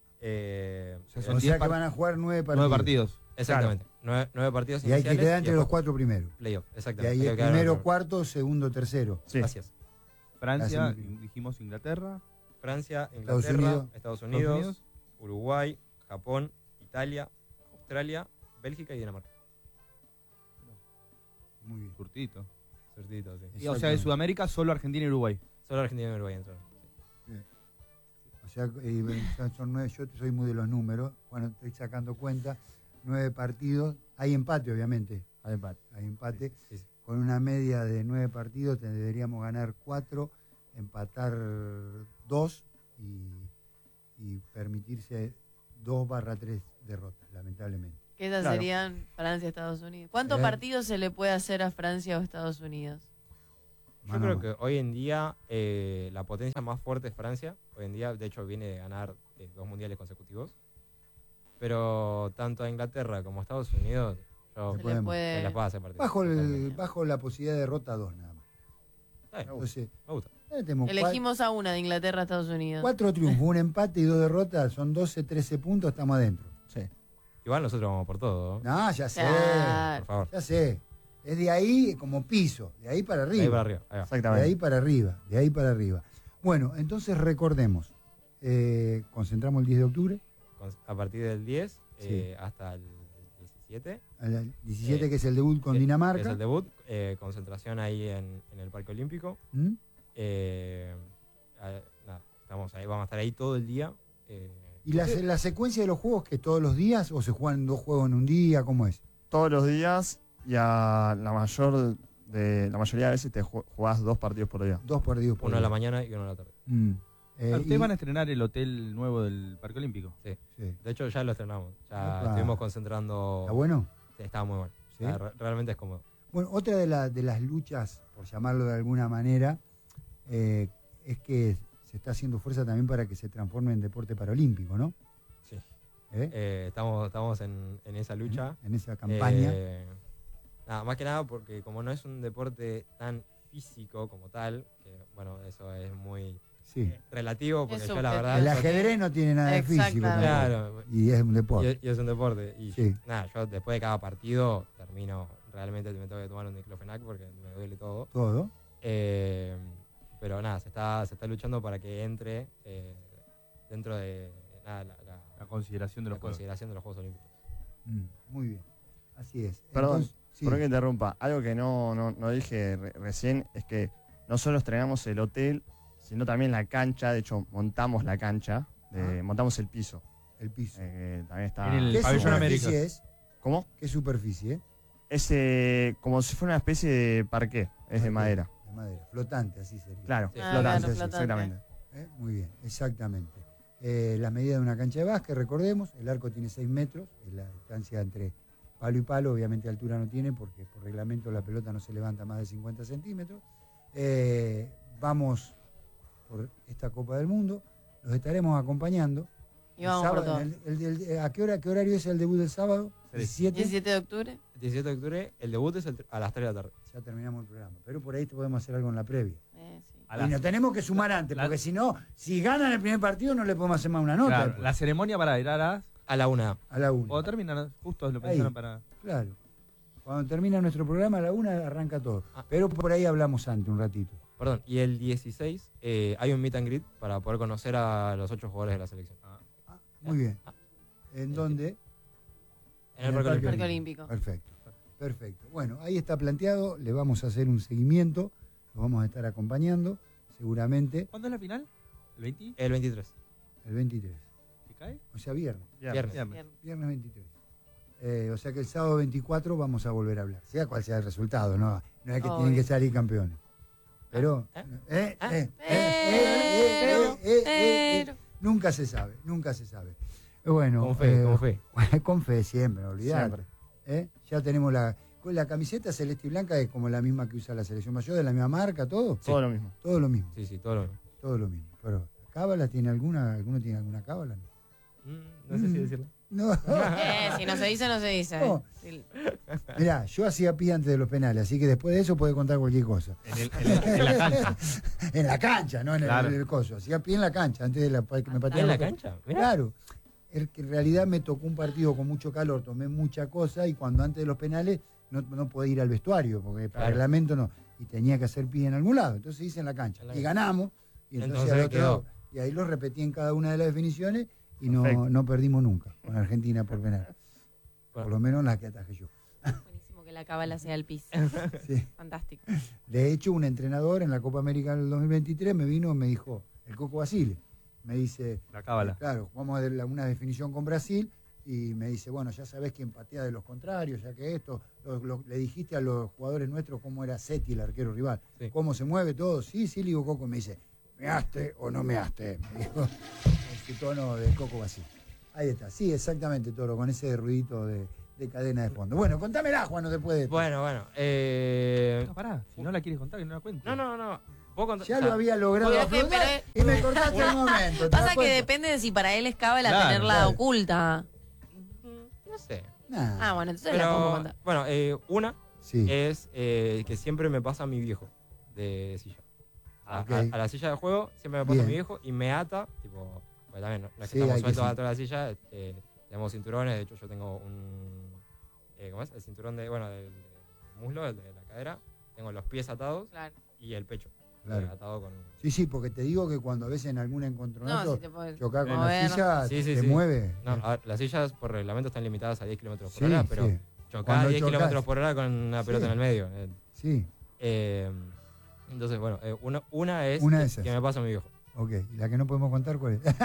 S5: Son
S2: O
S5: 10
S2: sea que van a jugar 9 partidos.
S5: 9 partidos.
S1: Exactamente. 9 partidos
S2: Y hay que
S1: iniciales
S2: quedar entre
S1: y
S2: los
S1: después
S2: 4 primeros.
S1: playoff.
S2: Y
S1: Exactamente.
S2: ahí
S1: Hay
S2: el
S1: que quedar en
S2: primero,
S1: los-
S2: cuarto, segundo, tercero.
S3: Sí.
S1: Gracias.
S5: Francia,
S2: La semifinal.
S5: dijimos Inglaterra.
S1: Francia,
S2: Estados
S1: Inglaterra,
S2: Unidos.
S1: Estados Unidos, Uruguay, Japón, Italia, Australia, Bélgica y Dinamarca.
S2: Muy bien.
S5: Surtito.
S1: Certito, sí.
S5: Y, o sea, de
S2: Exactamente.
S5: Sudamérica solo Argentina y Uruguay.
S1: Solo Argentina y Uruguay entraron. Sí.
S2: O sea, son 9, yo soy muy de los números. Bueno, estoy sacando cuenta. 9 partidos. Hay empate, obviamente.
S3: Hay empate.
S2: Hay empate.
S1: Sí, sí.
S2: con una media de 9 partidos deberíamos ganar 4, empatar 2 y permitirse 2/3 derrotas, lamentablemente.
S6: Que esas
S3: Claro.
S6: serían Francia-Estados Unidos. ¿Cuántos partidos se le puede hacer a Francia o Estados Unidos?
S1: Yo creo que hoy en día la potencia más fuerte es Francia. Hoy en día, de hecho, viene de ganar 2 mundiales consecutivos. Pero tanto a Inglaterra como a Estados Unidos, yo
S6: Se le puede-
S1: se las puedo hacer partido.
S2: Bajo la posibilidad de derrota 2 nada más.
S1: Está bien,
S2: Entonces,
S1: me gusta.
S2: tenemos
S6: Elegimos a una de Inglaterra a Estados Unidos.
S2: 4 triunfos, un empate y 2 derrotas, son 12, 13 puntos, estamos adentro.
S3: Sí.
S1: Igual nosotros vamos por todo.
S2: No, ya sé,
S6: Claro.
S1: Por favor.
S2: ya sé. Es de ahí como piso, de ahí para arriba.
S1: Ahí para arriba. Ahí va.
S2: De
S3: Exactamente.
S2: ahí para arriba, de ahí para arriba. Bueno, entonces recordemos, concentramos el 10 de octubre,
S1: A partir del 10
S2: Sí.
S1: hasta el 17.
S2: al 17
S1: Eh,
S2: que es el debut con
S1: Es
S2: Dinamarca.
S1: el debut. Concentración ahí en el Parque Olímpico.
S2: ¿Mm?
S1: Nada, estamos ahí, vamos a estar ahí todo el día.
S2: ¿Y la secuencia de los juegos que todos los días o se juegan 2 juegos en un día? ¿Cómo es?
S3: Todos los días y a la mayoría de veces te jugás 2 partidos por día.
S2: 2 partidos por
S1: Uno a la
S2: día.
S1: mañana y uno a la tarde.
S2: Mm.
S5: ¿Ustedes van a estrenar el hotel nuevo del Parque Olímpico?
S1: Sí.
S2: Sí.
S1: De hecho, ya lo estrenamos. Ya
S2: Epa.
S1: estuvimos concentrando.
S2: ¿Está bueno?
S1: Sí, estaba muy bueno.
S2: ¿Sí?
S1: O sea, realmente es cómodo.
S2: Bueno, otra de las luchas, por llamarlo de alguna manera, es que se está haciendo fuerza también para que se transforme en deporte paralímpico, ¿no?
S1: Sí.
S2: ¿Eh?
S1: Estamos en esa lucha.
S2: En esa campaña.
S1: Nada, más que nada porque como no es un deporte tan físico como tal, que bueno, eso es muy
S2: Sí.
S1: relativo, porque
S6: Es
S1: yo la verdad...
S2: El
S1: yo-
S2: ajedrez no tiene nada de físico.
S6: Exactamente.
S2: tampoco.
S1: Claro,
S2: Y es un deporte.
S1: y es un deporte. Y
S2: Sí.
S1: nada, yo después de cada partido termino, realmente me tengo que tomar un diclofenac porque me duele todo.
S2: Todo.
S1: Pero nada, se está luchando para que entre dentro de nada,
S5: La consideración de
S1: la
S5: los juegos.
S1: consideración de los Juegos Olímpicos.
S2: Muy bien. Así es.
S3: Perdón,
S2: Entonces, sí.
S3: Por que interrumpa, algo que no dije recién es que no solo estrenamos el hotel, sino también la cancha. De hecho, montamos la cancha, montamos el piso.
S2: El piso.
S3: También está.
S5: En el
S2: ¿Qué
S5: Pabellón
S2: superficie
S5: América.
S2: es?
S3: ¿Cómo?
S2: ¿Qué superficie?
S3: Es como si fuera una especie de parqué, es de madera.
S2: De madera. Flotante, así sería.
S3: Claro,
S1: Sí.
S3: flotante,
S6: claro,
S3: sí,
S6: flotante.
S3: exactamente.
S2: Muy bien, exactamente. Las medidas de una cancha de básquet, recordemos, el arco tiene 6 metros, es la distancia entre palo y palo, obviamente altura no tiene porque por reglamento la pelota no se levanta más de 50 centímetros. Vamos por esta Copa del Mundo, los estaremos acompañando.
S6: Y vamos por todo.
S2: ¿A qué horario es el debut del sábado? 17.
S6: 17 de octubre.
S1: El 17 de octubre, el debut es a las 3 de la tarde.
S2: Ya terminamos el programa, pero por ahí podemos hacer algo en la previa.
S6: Sí.
S2: Y nos tenemos que sumar antes, porque si no, si ganan el primer partido no le podemos hacer más una nota.
S5: Claro,
S2: después.
S5: la ceremonia para ir a las...
S1: A la 1.
S2: A la 1.
S5: O terminan, justo lo
S2: Ahí.
S5: pensaron para...
S2: Claro. Cuando termina nuestro programa, a la 1 arranca todo. Pero por ahí hablamos antes, un ratito.
S1: Perdón, y el 16 hay un meet and greet para poder conocer a los 8 jugadores de la selección.
S2: Muy bien. ¿En dónde?
S1: En el Parque Olímpico.
S6: Parque Olímpico.
S2: Perfecto. Perfecto. Bueno, ahí está planteado. Le vamos a hacer un seguimiento. Lo vamos a estar acompañando, seguramente,
S5: ¿Cuándo es la final? ¿El 20?
S1: El 23.
S2: el 23.
S5: ¿Qué cae?
S2: O sea, viernes.
S1: Viernes.
S6: Bien.
S2: Viernes 23. O sea que el sábado 24 vamos a volver a hablar. Sea cual sea el resultado, ¿no? No es que
S6: Obvio.
S2: tienen que salir campeones. Pero...
S6: Pero.
S2: Nunca se sabe, nunca se sabe. Bueno,
S1: Con fe, con fe.
S2: con fe siempre, olvidar.
S3: Siempre.
S2: Ya tenemos la camiseta celeste y blanca, es como la misma que usa la selección mayor, de la misma marca, todo.
S3: Todo lo mismo.
S2: Todo lo mismo,
S1: Sí, todo lo mismo.
S2: todo lo mismo. Pero, ¿cábala tiene alguna? ¿Alguno tiene alguna cábala?
S1: No sé si decirlo.
S2: No.
S6: Si no se dice, no se dice.
S2: No.
S6: Sí.
S2: Mirá, yo hacía pie antes de los penales, así que después de eso puede contar cualquier cosa.
S5: En la cancha.
S2: En la cancha, no en
S5: Claro.
S2: el coso. Hacía pie en la cancha antes de que me
S1: ¿En
S2: patearan
S1: la
S2: los-
S1: cancha? Mirá.
S2: Claro. Que en realidad me tocó un partido con mucho calor, tomé mucha cosa y cuando antes de los penales no podía ir al vestuario porque por
S1: Claro.
S2: reglamento no. Y tenía que hacer pie en algún lado. Entonces hice en la cancha.
S1: En la
S2: Y
S1: cancha.
S2: ganamos. Y entonces,
S1: Entonces
S2: al otro
S1: quedó.
S2: lado. Y ahí lo repetí en cada una de las definiciones y
S3: Perfecto.
S2: no perdimos nunca con Argentina por penal. Por
S1: Bueno.
S2: lo menos las que atajé yo.
S6: Buenísimo que la cábala sea el piso.
S2: Sí.
S6: Fantástico.
S2: De hecho, un entrenador en la Copa América del 2023 me vino y me dijo, el Coco Basile, me dice,
S5: La cábala.
S2: claro, vamos a dar una definición con Brasil, y me dice, bueno, ya sabés quién patea de los contrarios, ya que esto, le dijiste a los jugadores nuestros cómo era Seti, el arquero rival,
S1: Sí.
S2: cómo se mueve todo. Sí, le digo, Coco, me dice, ¿measte o no measte? Me dijo, en su tono de Coco así. Ahí está, sí, exactamente, Toro, con ese ruidito de cadena de fondo. Bueno, contámela, Juan, después de esto.
S1: Bueno.
S5: No, pará, si no la quieres contar, que no la cuentes.
S1: No. Vos contá-
S2: Ya
S1: o sea,
S2: lo había logrado
S4: Pero que-
S2: aflojar y me cortaste el momento. ¿te das
S4: Pasa que
S2: cuenta?
S4: depende de si para él es cábala
S5: Claro,
S4: tenerla
S2: claro.
S4: oculta.
S1: No sé.
S2: Nah,
S4: Ah, bueno, entonces la podemos
S1: Pero,
S4: contar.
S1: bueno, una
S2: sí.
S1: es que siempre me pasa mi viejo de silla.
S2: Ok.
S1: A la silla de juego siempre me pasa
S2: Bien.
S1: mi viejo y me ata, tipo, porque también no es que
S2: Sí,
S1: estamos
S2: hay que
S1: sueltos
S2: sí.
S1: atrás de la silla, tenemos cinturones, de hecho yo tengo ¿cómo es? El cinturón del muslo, el de la cadera, tengo los pies atados
S4: Claro.
S1: y el pecho
S2: Claro.
S1: atado con...
S2: Sí, porque te digo que cuando a veces en algún
S4: No,
S2: encontronato
S4: si te puedes
S2: chocás con
S4: mover.
S2: la silla,
S1: Sí, sí,
S2: te
S1: sí.
S2: mueve.
S1: No, a ver, las sillas por reglamento están limitadas a 10 kilómetros por
S2: Sí,
S1: hora, pero
S2: sí.
S1: chocás
S2: Cuando
S1: a 10
S2: chocás.
S1: kilómetros por hora con una pelota
S2: Sí.
S1: en el medio.
S2: Sí,
S1: Entonces, bueno, una es
S2: Una
S1: que,
S2: de esas.
S1: que me pasa a mi viejo.
S2: ok. ¿Y la que no podemos contar cuál es?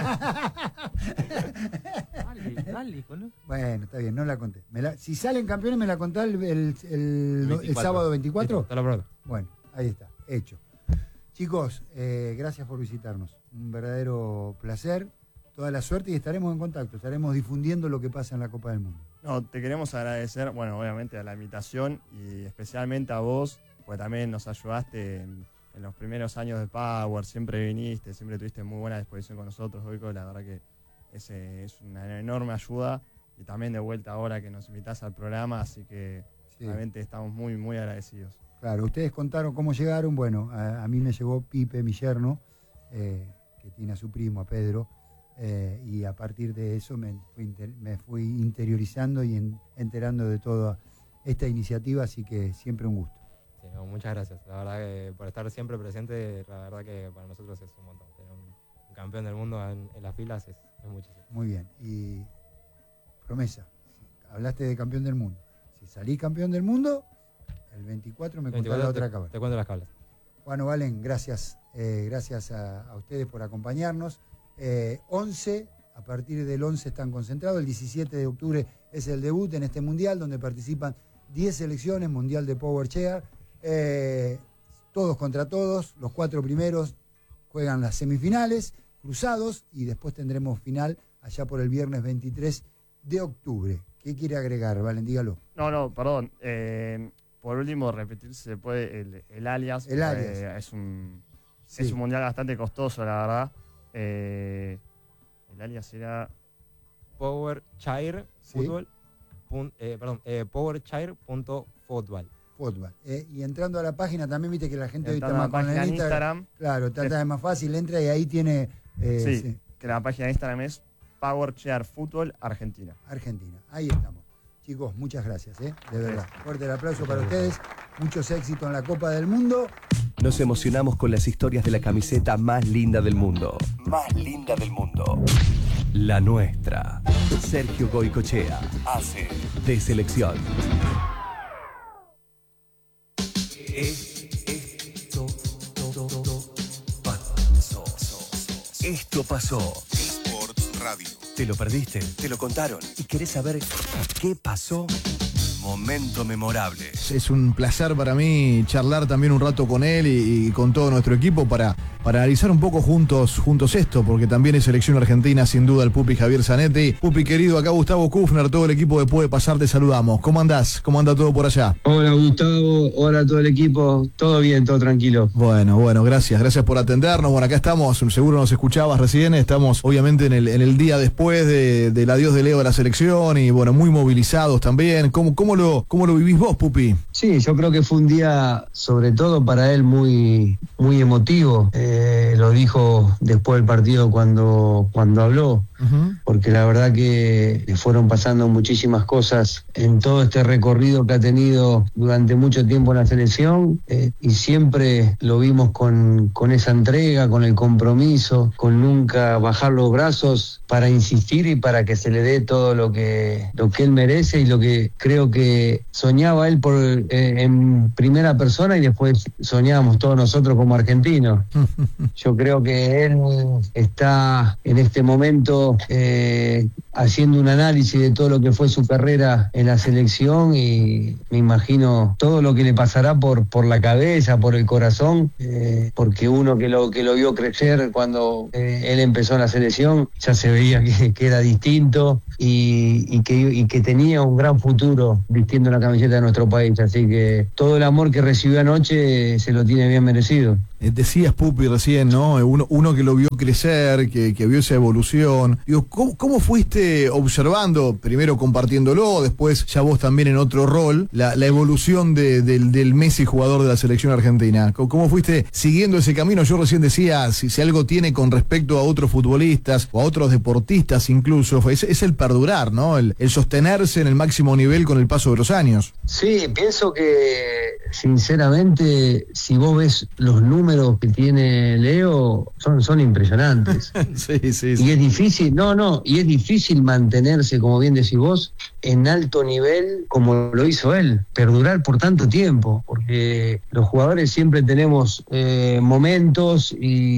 S5: Dale,
S2: Bueno, está bien, no la conté. Si salen campeones, ¿me la contás el
S5: 24.
S2: sábado
S1: Listo,
S2: 24?
S1: hasta la pronto.
S2: Bueno, ahí está, hecho. Chicos, gracias por visitarnos. Un verdadero placer, toda la suerte y estaremos en contacto. Estaremos difundiendo lo que pasa en la Copa del Mundo.
S3: No, te queremos agradecer, bueno, obviamente a la invitación y especialmente a vos, porque también nos ayudaste en los primeros años de Power, siempre viniste, siempre tuviste muy buena disposición con nosotros, Goico, la verdad que es una enorme ayuda y también de vuelta ahora que nos invitás al programa, así que
S2: Sí.
S3: realmente estamos muy, muy agradecidos.
S2: Claro, ustedes contaron cómo llegaron. Bueno, a mí me llegó Pipe, mi yerno, que tiene a su primo, a Pedro, y a partir de eso me fui interiorizando y enterando de toda esta iniciativa, así que siempre un gusto.
S1: Sí, no, muchas gracias. La verdad que por estar siempre presente, la verdad que para nosotros es un montón. Tener un campeón del mundo en las filas es muchísimo.
S2: Muy bien. Y promesa, hablaste de campeón del mundo. Si salí campeón del mundo, el 24 me contás la otra cábala.
S1: Te cuento las cablas.
S2: Bueno, Valen, gracias. Gracias a ustedes por acompañarnos. 11, a partir del 11 están concentrados. El 17 de octubre es el debut en este mundial, donde participan 10 selecciones, mundial de Power Chair. Todos contra todos, los 4 primeros juegan las semifinales, cruzados, y después tendremos final allá por el viernes 23 de octubre. ¿Qué quiere agregar, Valen? Dígalo.
S3: No, perdón. Por último, repetir si se puede el alias.
S2: El alias.
S3: Es un
S2: Sí.
S3: mundial bastante costoso, la verdad. El alias era...
S1: Power Chair
S2: Sí.
S1: Fútbol. Powerchair.fútbol.
S2: Fútbol. Y entrando a la página también, viste que la gente hoy está
S3: Entrando a
S2: más
S3: la
S2: con
S3: página
S2: el
S3: en Instagram.
S2: Claro, trata de más fácil, entra y ahí tiene
S3: Sí, que la página de Instagram es Power Chair Fútbol Argentina.
S2: Argentina. Ahí estamos. Chicos, muchas gracias, de verdad. Fuerte el aplauso para ustedes. Muchos éxitos en la Copa del Mundo.
S7: Nos emocionamos con las historias de la camiseta más linda del mundo. Más linda del mundo. La nuestra. Sergio Goicochea hace de selección. Esto pasó.
S8: Sports Radio.
S7: ¿Te lo perdiste? ¿Te lo contaron? ¿Y querés saber qué pasó? Momento memorable.
S9: Es un placer para mí charlar también un rato con él y con todo nuestro equipo para analizar un poco juntos esto, porque también es selección argentina, sin duda, el Pupi Javier Zanetti. Pupi querido, acá Gustavo Kufner, todo el equipo de Puede Pasar, te saludamos. ¿Cómo andás? ¿Cómo anda todo por allá?
S10: Hola Gustavo, hola a todo el equipo, todo bien, todo tranquilo.
S9: Bueno, gracias por atendernos. Bueno, acá estamos, seguro nos escuchabas recién, estamos obviamente en el día después del adiós de Leo a la selección y bueno, muy movilizados también. ¿Cómo lo vivís vos, Pupi?
S10: Sí, yo creo que fue un día, sobre todo para él, muy emotivo. Lo dijo después del partido cuando habló, porque la verdad que le fueron pasando muchísimas cosas en todo este recorrido que ha tenido durante mucho tiempo en la selección, y siempre lo vimos con esa entrega, con el compromiso, con nunca bajar los brazos para insistir y para que se le dé todo lo que él merece y lo que creo que soñaba él en primera persona y después soñábamos todos nosotros como argentinos. Yo creo que él está en este momento haciendo un análisis de todo lo que fue su carrera en la selección y me imagino todo lo que le pasará por la cabeza, por el corazón, porque uno que lo vio crecer cuando él empezó en la selección ya se veía que era distinto y que tenía un gran futuro vistiendo la camiseta de nuestro país, así que todo el amor que recibió anoche se lo tiene bien merecido.
S9: Decías, Pupi, recién, ¿no? Uno que lo vio crecer, que vio esa evolución. Digo, ¿cómo fuiste observando, primero compartiéndolo, después ya vos también en otro rol, la evolución del Messi jugador de la selección argentina? ¿Cómo fuiste siguiendo ese camino? Yo recién decía, si algo tiene con respecto a otros futbolistas o a otros deportistas incluso, es el perdurar, ¿no? El sostenerse en el máximo nivel con el paso de los años.
S10: Sí, pienso que, sinceramente, si vos ves los números que tiene Leo, son impresionantes.
S9: Sí.
S10: Y es difícil, y es difícil mantenerse, como bien decís vos, en alto nivel como lo hizo él, perdurar por tanto tiempo, porque los jugadores siempre tenemos momentos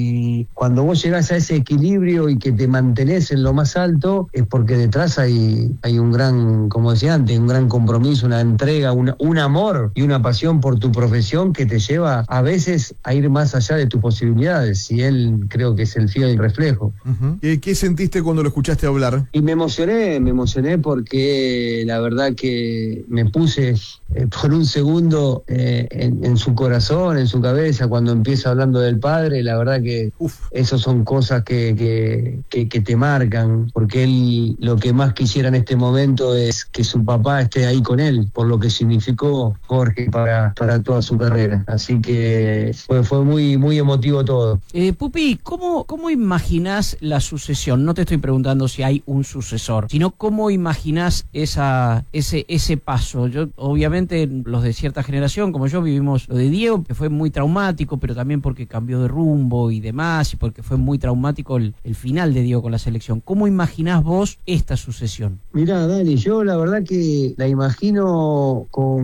S10: y cuando vos llegás a ese equilibrio y que te mantenés en lo más alto, es porque detrás hay un gran, como decía antes, un gran compromiso, una entrega, un amor y una pasión por tu profesión que te lleva a veces a ir más allá de tus posibilidades, y él creo que es el fiel reflejo.
S9: Uh-huh. ¿Qué sentiste cuando lo escuchaste hablar?
S10: Y me emocioné porque la verdad que me puse por un segundo en su corazón, en su cabeza, cuando empieza hablando del padre. La verdad que esas son cosas que te marcan, porque él lo que más quisiera en este momento es que su papá esté ahí con él, por lo que significó Jorge para toda su carrera. Así que fue muy emotivo todo.
S11: Pupi, ¿cómo imaginás la sucesión? No te estoy preguntando si hay un sucesor, sino cómo imaginás ese paso. Yo, obviamente, los de cierta generación, como yo, vivimos lo de Diego, que fue muy traumático, pero también porque cambió de rumbo y demás, y porque fue muy traumático el final de Diego con la selección. ¿Cómo imaginás vos esta sucesión?
S10: Mirá, Dani, yo la verdad que la imagino con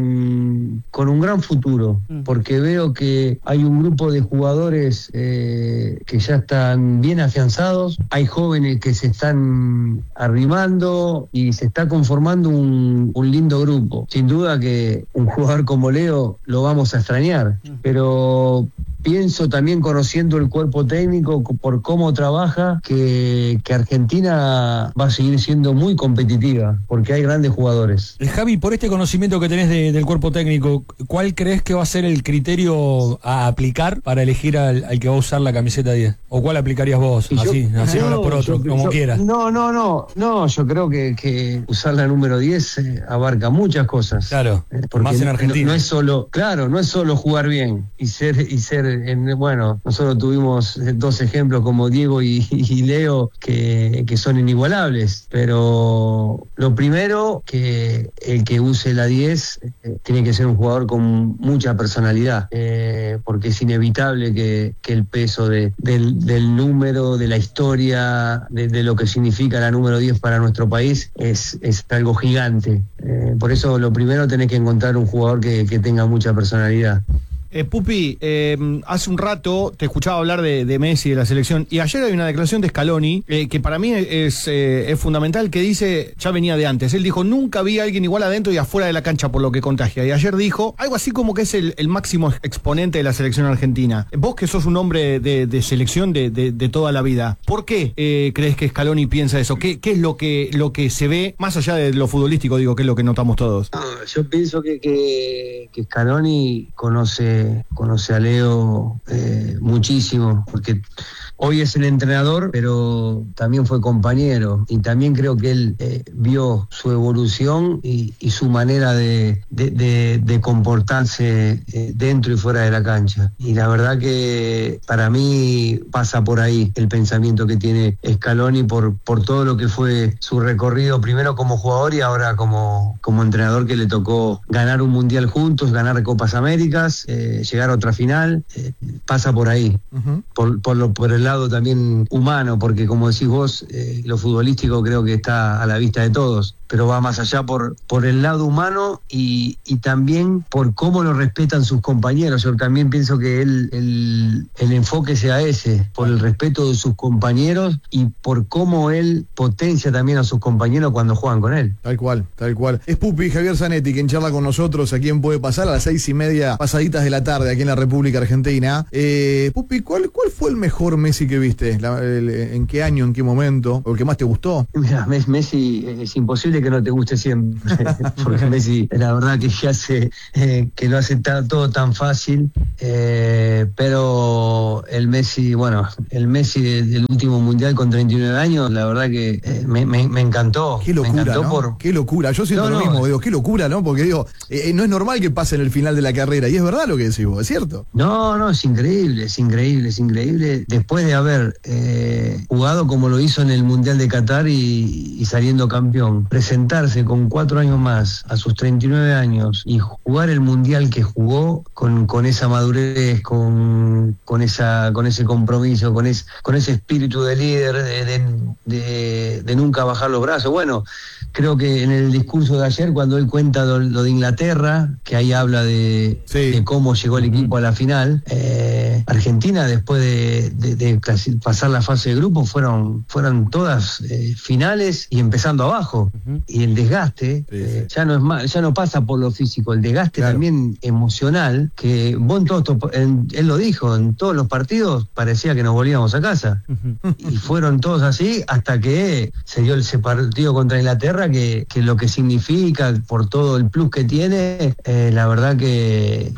S10: un gran futuro, porque veo que hay un grupo de jugadores que ya están bien afianzados, hay jóvenes que se están arrimando y se está conformando un lindo grupo. Sin duda que un jugador como Leo lo vamos a extrañar, pero pienso también, conociendo el cuerpo técnico por cómo trabaja, que Argentina va a seguir siendo muy competitiva, porque hay grandes jugadores.
S12: Javi, por este conocimiento que tenés del cuerpo técnico, ¿cuál crees que va a ser el criterio a aplicar para elegir al que va a usar la camiseta 10? ¿O cuál aplicarías vos? Así no por otro, como quieras.
S10: No, yo creo que usar la número 10 abarca muchas cosas.
S12: Claro, más en Argentina.
S10: No es solo jugar bien y ser bueno, nosotros tuvimos dos ejemplos como Diego y Leo que son inigualables, pero lo primero, que el que use la 10 tiene que ser un jugador con mucha personalidad, porque es inevitable que el peso del número, de la historia, de lo que significa la número 10 para nuestro país es algo gigante. Por eso lo primero, tenés que encontrar un jugador que tenga mucha personalidad.
S13: Pupi, hace un rato te escuchaba hablar de Messi, de la selección, y ayer hay una declaración de Scaloni que para mí es fundamental, que dice, ya venía de antes, él dijo, nunca vi a alguien igual adentro y afuera de la cancha por lo que contagia, y ayer dijo algo así como que es el máximo exponente de la selección argentina. Vos, que sos un hombre de selección de toda la vida, ¿por qué crees que Scaloni piensa eso? ¿Qué es lo que se ve, más allá de lo futbolístico, digo, que es lo que notamos todos?
S10: Yo pienso que Scaloni conoce a Leo muchísimo, porque hoy es el entrenador, pero también fue compañero, y también creo que él vio su evolución y su manera de comportarse dentro y fuera de la cancha. Y la verdad que para mí pasa por ahí el pensamiento que tiene Scaloni por todo lo que fue su recorrido, primero como jugador y ahora como entrenador, que le tocó ganar un mundial juntos, ganar Copas Américas, llegar a otra final, pasa por ahí, por el lado también humano, porque como decís vos, lo futbolístico creo que está a la vista de todos, pero va más allá por el lado humano y también por cómo lo respetan sus compañeros. Yo también pienso que el enfoque sea ese, por el respeto de sus compañeros y por cómo él potencia también a sus compañeros cuando juegan con él.
S9: Tal cual, tal cual. Es Pupi Javier Zanetti quien charla con nosotros aquí en Puede Pasar a las 6:30 pasaditas de la tarde aquí en la República Argentina. Pupi, ¿cuál fue el mejor Messi que viste? ¿En qué año, en qué momento? ¿O el que más te gustó?
S10: Mira, Messi es imposible que no te guste siempre, porque Messi la verdad que lo hace todo tan fácil, pero el Messi del último mundial con 39 años, la verdad que me encantó.
S9: Qué locura,
S10: me encantó,
S9: ¿no? Qué locura. Yo siento lo mismo, digo, qué locura, ¿no? Porque digo, no es normal que pase en el final de la carrera, y es verdad lo que decís vos, ¿es cierto?
S10: No, es increíble. Después de haber jugado como lo hizo en el Mundial de Qatar y saliendo campeón, presentarse con 4 años más a sus 39 años y jugar el Mundial que jugó con esa madurez, con ese compromiso, con ese espíritu de líder, de nunca bajar los brazos. Bueno, creo que en el discurso de ayer, cuando él cuenta lo de Inglaterra, que ahí habla de cómo llegó el equipo a la final, Argentina, después de pasar la fase de grupo, fueron todas finales y empezando abajo. Y el desgaste ya no pasa por lo físico, el desgaste también emocional, que vos él lo dijo, en todos los partidos parecía que nos volvíamos a casa. Y fueron todos así hasta que se dio ese partido contra Inglaterra, que lo que significa, por todo el plus que tiene, la verdad que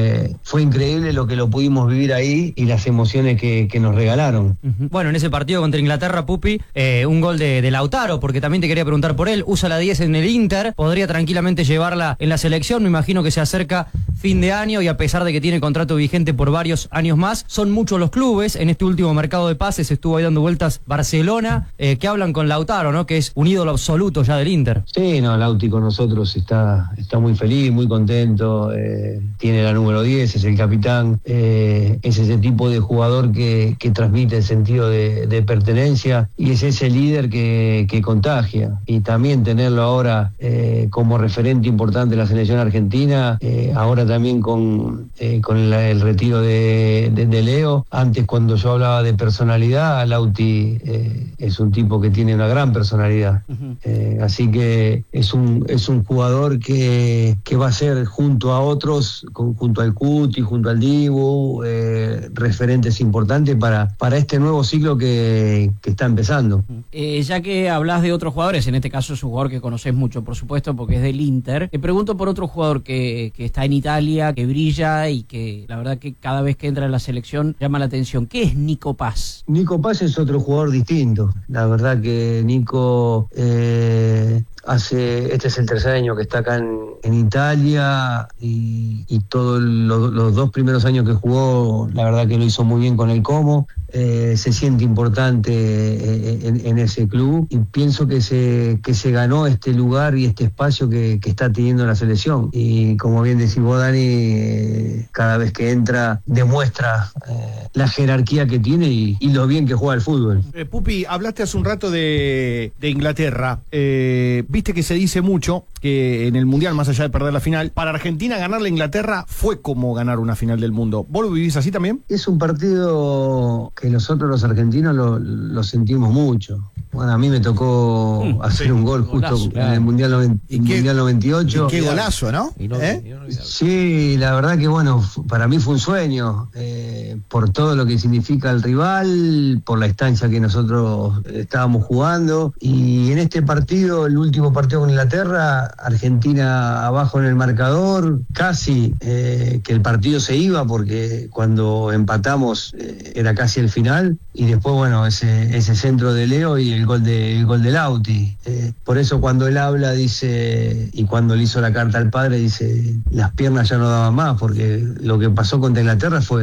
S10: fue increíble lo que lo pudimos vivir ahí y las emociones que nos regalaron.
S14: Bueno, en ese partido contra Inglaterra, Pupi, un gol de Lautaro, porque también te quería preguntar por él, usa la 10 en el Inter, podría tranquilamente llevarla en la selección, me imagino que se acerca fin de año y a pesar de que tiene contrato vigente por varios años más, son muchos los clubes, en este último mercado de pases estuvo ahí dando vueltas Barcelona, que hablan con Lautaro, ¿no? Que es un ídolo absoluto ya del Inter.
S10: Sí, Lauti con nosotros está muy feliz, muy contento, tiene la número 10, es el capitán, es ese tipo de jugador que transmite el sentido de pertenencia y es ese líder que contagia, y también tenerlo ahora como referente importante de la selección argentina, ahora también con el retiro de Leo. Antes, cuando yo hablaba de personalidad, Lauti es un tipo que tiene una gran personalidad, así que es un jugador que va a ser, junto a otros, junto al Cuti, junto al Dibu, referentes importantes para este nuevo ciclo que está empezando.
S11: Ya que hablas de otros jugadores, en este caso es un jugador que conoces mucho, por supuesto, porque es del Inter, te pregunto por otro jugador que está en Italia, que brilla y que la verdad que cada vez que entra en la selección llama la atención. ¿Qué es Nico Paz?
S10: Nico Paz es otro jugador distinto. La verdad que Nico este es el tercer año que está acá en Italia y todos los 2 primeros años que jugó, la verdad que lo hizo muy bien con el Como. Se siente importante en ese club y pienso que se ganó este lugar y este espacio que está teniendo la selección, y como bien decís vos, Dani, cada vez que entra demuestra la jerarquía que tiene y lo bien que juega el fútbol.
S13: Pupi, hablaste hace un rato de Inglaterra, viste que se dice mucho que en el Mundial, más allá de perder la final, para Argentina ganarle a Inglaterra fue como ganar una final del mundo. ¿Vos lo vivís así también?
S10: Es un partido que nosotros los argentinos lo sentimos mucho. Bueno, a mí me tocó hacer un gol justo en el Mundial 98.
S9: Y qué golazo, ¿no?
S10: Sí, la verdad que bueno, para mí fue un sueño, por todo lo que significa el rival, por la instancia que nosotros estábamos jugando, y en este partido, el último partido con Inglaterra, Argentina abajo en el marcador, casi que el partido se iba, porque cuando empatamos era casi el final, y después bueno, ese centro de Leo y el gol de Lauti. Por eso cuando él habla, dice, y cuando le hizo la carta al padre, dice, las piernas ya no daban más, porque lo que pasó contra Inglaterra fue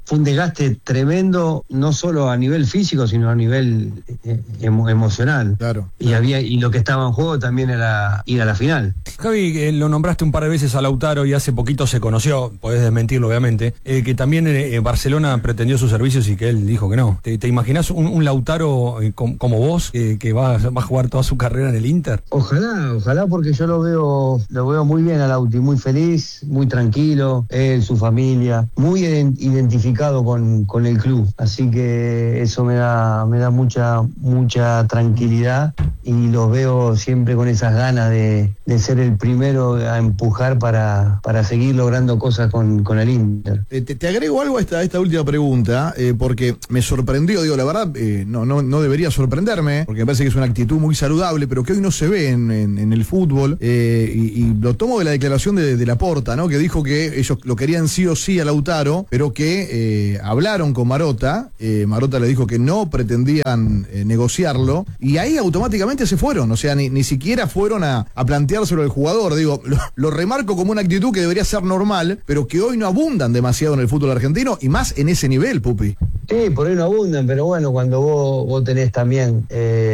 S10: fue un desgaste tremendo, no solo a nivel físico, sino a nivel emocional.
S9: Claro.
S10: Y lo que estaba en juego también era ir a la final.
S12: Javi, lo nombraste un par de veces a Lautaro y hace poquito se conoció, podés desmentirlo obviamente, que también Barcelona pretendió sus servicios y que él dijo que no. ¿Te imaginás un Lautaro como vos, que va a jugar toda su carrera en el Inter?
S10: Ojalá, porque yo lo veo muy bien a Lauti, muy feliz, muy tranquilo, él, su familia, muy identificado con el club. Así que eso me da mucha tranquilidad y los veo siempre con esas ganas de ser el primero a empujar para seguir logrando cosas con el Inter.
S9: Te agrego algo a esta última pregunta, porque me sorprendió, digo, la verdad, no debería sorprenderme, porque me parece que es una actitud muy saludable, pero que hoy no se ve en el fútbol, y lo tomo de la declaración de Laporta, ¿no? Que dijo que ellos lo querían sí o sí a Lautaro, pero que hablaron con Marotta, Marotta le dijo que no pretendían negociarlo, y ahí automáticamente se fueron, o sea, ni siquiera fueron a planteárselo al jugador. Digo, lo remarco como una actitud que debería ser normal, pero que hoy no abundan demasiado en el fútbol argentino, y más en ese nivel, Pupi.
S10: Sí, por ahí no abundan, pero bueno, cuando vos tenés también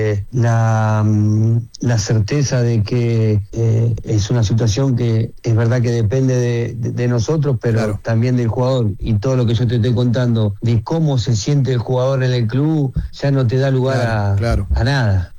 S10: la certeza de que es una situación que es verdad que depende de nosotros, pero claro, también del jugador, y todo lo que yo te estoy contando de cómo se siente el jugador en el club, ya no te da lugar a nada.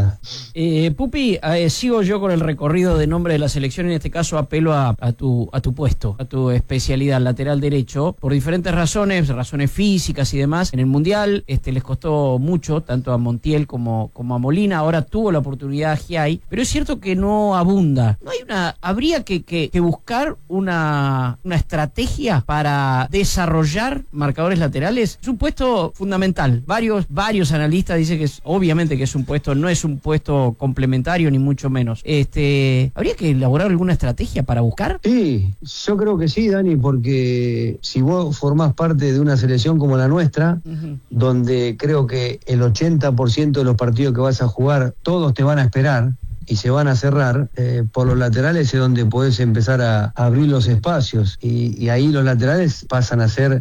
S11: Pupi, sigo yo con el recorrido de nombre de la selección. En este caso apelo a tu puesto, a tu especialidad, lateral derecho, por diferentes razones físicas y demás. En el Mundial les costó mucho, tanto a Montiel como a Molina. Ahora tuvo la oportunidad a Giai, pero es cierto que no abunda. Habría que buscar una estrategia para desarrollar marcadores laterales. Es un puesto fundamental. Varios analistas dicen que obviamente que es un puesto, no es un puesto complementario ni mucho menos. ¿Habría que elaborar alguna estrategia para buscar?
S10: Sí, yo creo que sí, Dani, porque si vos formás parte de una selección como la nuestra, donde creo que el 80% de los partidos que vas a jugar, todos te van a esperar y se van a cerrar, por los laterales es donde podés empezar a abrir los espacios, y ahí los laterales pasan a ser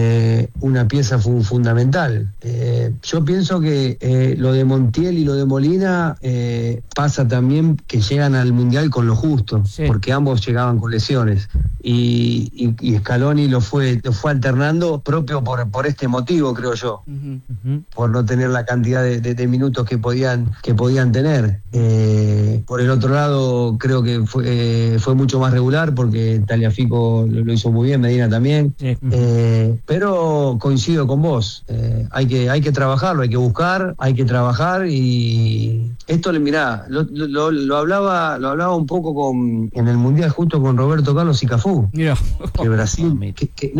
S10: una pieza fundamental. Yo pienso que lo de Montiel y lo de Molina pasa también que llegan al Mundial con lo justo, sí, porque ambos llegaban con lesiones, y Scaloni lo fue alternando propio por este motivo, creo yo, por no tener la cantidad de minutos que podían tener. Por el otro lado, creo que fue mucho más regular, porque Tagliafico lo hizo muy bien, Medina también. Sí. Pero coincido con vos, hay que trabajarlo, hay que buscar, hay que trabajar, y esto, mirá, lo hablaba un poco en el Mundial justo con Roberto Carlos y Cafú. Mira. Que Brasil,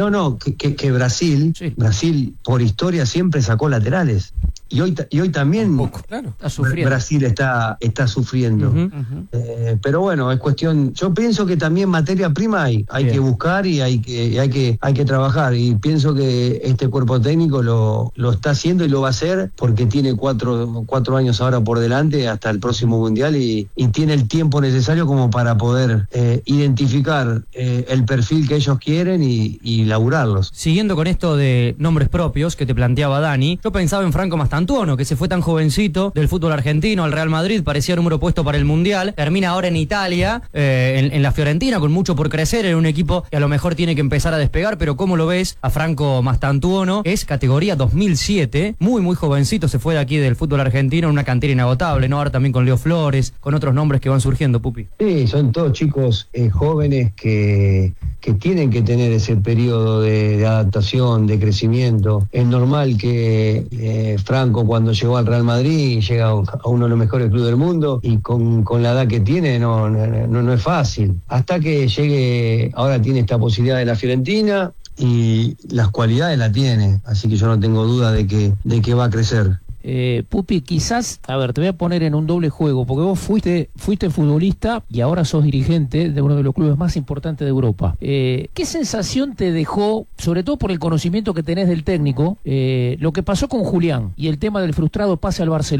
S10: que Brasil, sí, Brasil por historia siempre sacó laterales. Y hoy también claro, está sufriendo. Brasil está sufriendo. Pero bueno, es cuestión. Yo pienso que también materia prima hay que buscar, y hay que trabajar. Y pienso que este cuerpo técnico lo está haciendo y lo va a hacer, porque tiene cuatro años ahora por delante hasta el próximo Mundial, y tiene el tiempo necesario como para poder identificar el perfil que ellos quieren y laburarlos.
S14: Siguiendo con esto de nombres propios que te planteaba Dani, yo pensaba en Franco Mastantuono, que se fue tan jovencito del fútbol argentino al Real Madrid, parecía número puesto para el Mundial, termina ahora en Italia, en la Fiorentina, con mucho por crecer, en un equipo que a lo mejor tiene que empezar a despegar. Pero ¿cómo lo ves a Franco Mastantuono? Es categoría 2007, muy jovencito, se fue de aquí del fútbol argentino, en una cantera inagotable, ¿no? Ahora también con Leo Flores, con otros nombres que van surgiendo, Pupi.
S10: Sí, son todos chicos jóvenes que tienen que tener ese periodo de adaptación, de crecimiento. Es normal que Franco, cuando llegó al Real Madrid, llega a uno de los mejores clubes del mundo, y con la edad que tiene no es fácil. Hasta que llegue, ahora tiene esta posibilidad de la Fiorentina, y las cualidades la tiene, así que yo no tengo duda de que va a crecer.
S15: Pupi, quizás, a ver, te voy a poner en un doble juego, porque vos fuiste futbolista y ahora sos dirigente de uno de los clubes más importantes de Europa. ¿Qué sensación te dejó, sobre todo por el conocimiento que tenés del técnico, lo que pasó con Julián y el tema del frustrado pase al Barcelona?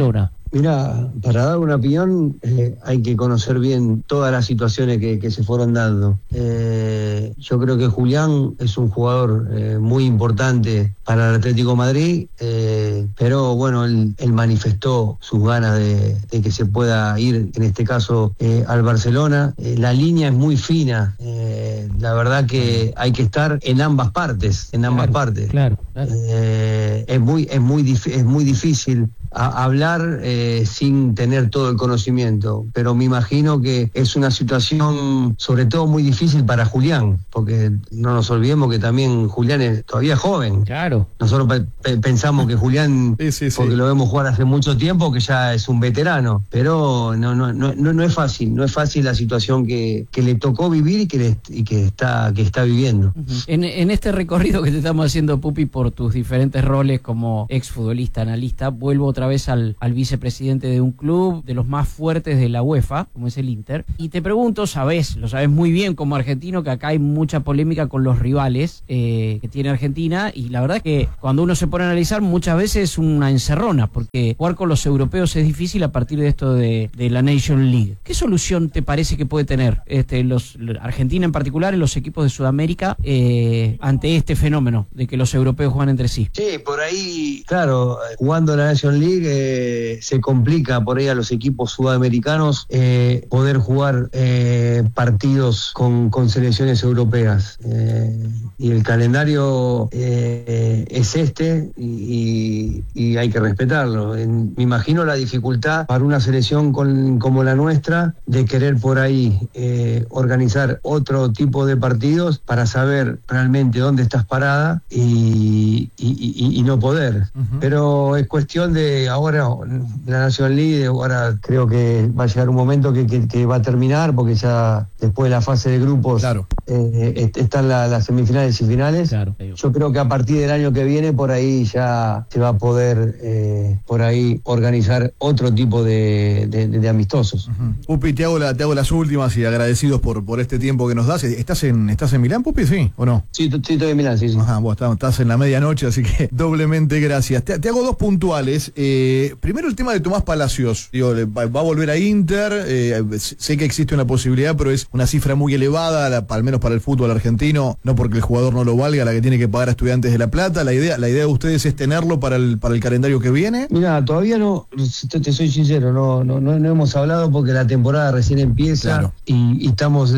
S10: Mirá, para dar una opinión hay que conocer bien todas las situaciones que se fueron dando. Yo creo que Julián es un jugador muy importante para el Atlético de Madrid, pero bueno, él manifestó sus ganas de que se pueda ir, en este caso, al Barcelona. La línea es muy fina, la verdad que hay que estar en ambas partes,
S15: Claro.
S10: Es muy difícil hablar sin tener todo el conocimiento, pero me imagino que es una situación sobre todo muy difícil para Julián, porque no nos olvidemos que también Julián es todavía joven.
S15: Claro.
S10: Nosotros pensamos que Julián, porque lo vemos jugar hace mucho tiempo, que ya es un veterano, pero no es fácil, la situación que le tocó vivir y que está viviendo.
S11: En este recorrido que te estamos haciendo, Pupi, por tus diferentes roles como exfutbolista, analista, vuelvo otra vez al vicepresidente de un club de los más fuertes de la UEFA, como es el Inter, y te pregunto, lo sabes muy bien como argentino, que acá hay mucha polémica con los rivales que tiene Argentina, y la verdad es que cuando uno se pone a analizar muchas veces es una encerrona, porque jugar con los europeos es difícil a partir de esto de la Nation League. ¿Qué solución te parece que puede tener Argentina en particular y los equipos de Sudamérica ante este fenómeno de que los europeos juegan entre sí?
S10: Sí, por ahí, claro, jugando la Nation League se complica por ahí a los equipos sudamericanos poder jugar partidos con selecciones europeas. Y el calendario es y hay que respetarlo. Me imagino la dificultad para una selección como la nuestra de querer por ahí organizar otro tipo de partidos para saber realmente dónde estás parada y no poder. Pero es cuestión de ahora, la National League, ahora creo que va a llegar un momento que va a terminar, porque ya después de la fase de grupos están las semifinales y finales.
S15: Claro.
S10: Yo creo que a partir del año que viene por ahí ya se va a poder por ahí organizar otro tipo de amistosos.
S9: Pupi, te hago las últimas y agradecidos por este tiempo que nos das. ¿Estás en Milán, Pupi, sí o no?
S10: Sí, estoy en Milán, sí.
S9: Ajá, vos estás en la medianoche, así que doblemente gracias. Te hago dos puntuales. Primero el tema de Tomás Palacios. Digo, va a volver a Inter. Sé que existe una posibilidad, pero es una cifra muy elevada, al menos para el fútbol argentino, no porque el jugador no lo valga, la que tiene que pagar a Estudiantes de La Plata. La idea de ustedes es tenerlo para el calendario que viene.
S10: Mira, todavía no, te soy sincero, no hemos hablado porque la temporada recién empieza, y estamos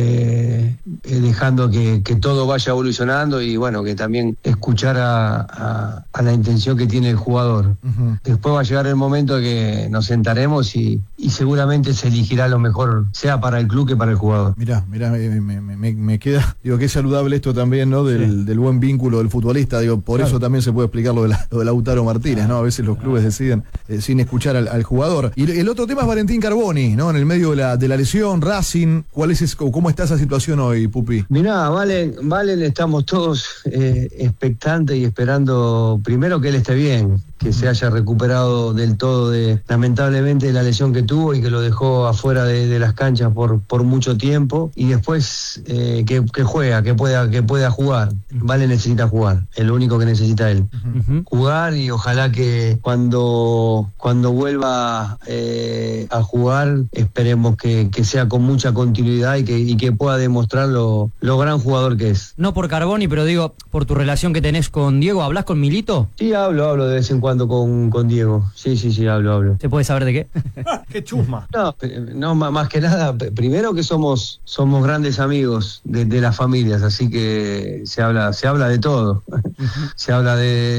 S10: dejando que todo vaya evolucionando, y bueno, que también escuchar a la intención que tiene el jugador. Después va a llegar el momento de que nos sentaremos y seguramente se elegirá lo mejor, sea para el club que para el jugador.
S9: Mirá, me queda, digo, que es saludable esto también, ¿no? Del buen vínculo del futbolista, digo, por eso también se puede explicar lo de Lautaro Martínez, ¿no? A veces los clubes deciden sin escuchar al jugador. Y el otro tema es Valentín Carboni, ¿no? En el medio de la lesión, Racing, ¿cómo está esa situación hoy, Pupi?
S10: Mirá, Valen, estamos todos expectantes y esperando primero que él esté bien, que se haya recuperado del todo lamentablemente de la lesión que tuvo y que lo dejó afuera de las canchas por mucho tiempo, y después que juega, que pueda jugar. Vale, necesita jugar, es lo único que necesita él, jugar, y ojalá que cuando vuelva a jugar esperemos que sea con mucha continuidad y que pueda demostrar lo gran jugador que es.
S14: No por Carboni, pero digo, por tu relación que tenés con Diego, ¿hablás con Milito?
S10: Sí, hablo de vez en cuando con Diego. Sí, hablo.
S14: ¿Se puede saber de qué?
S13: ¡Qué chusma!
S10: No, más que nada, primero que somos grandes amigos de las familias, así que se habla de todo. Se habla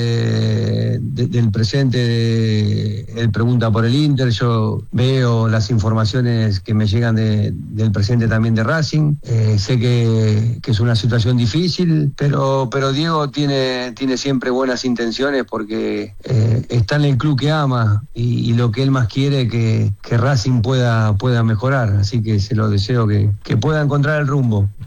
S10: del presente, él pregunta por el Inter, yo veo las informaciones que me llegan del presente también de Racing. Sé que es una situación difícil, pero Diego tiene siempre buenas intenciones, porque está en el club que ama, y lo que él más quiere es que Racing pueda mejorar, así que se lo deseo que pueda encontrar el rumbo.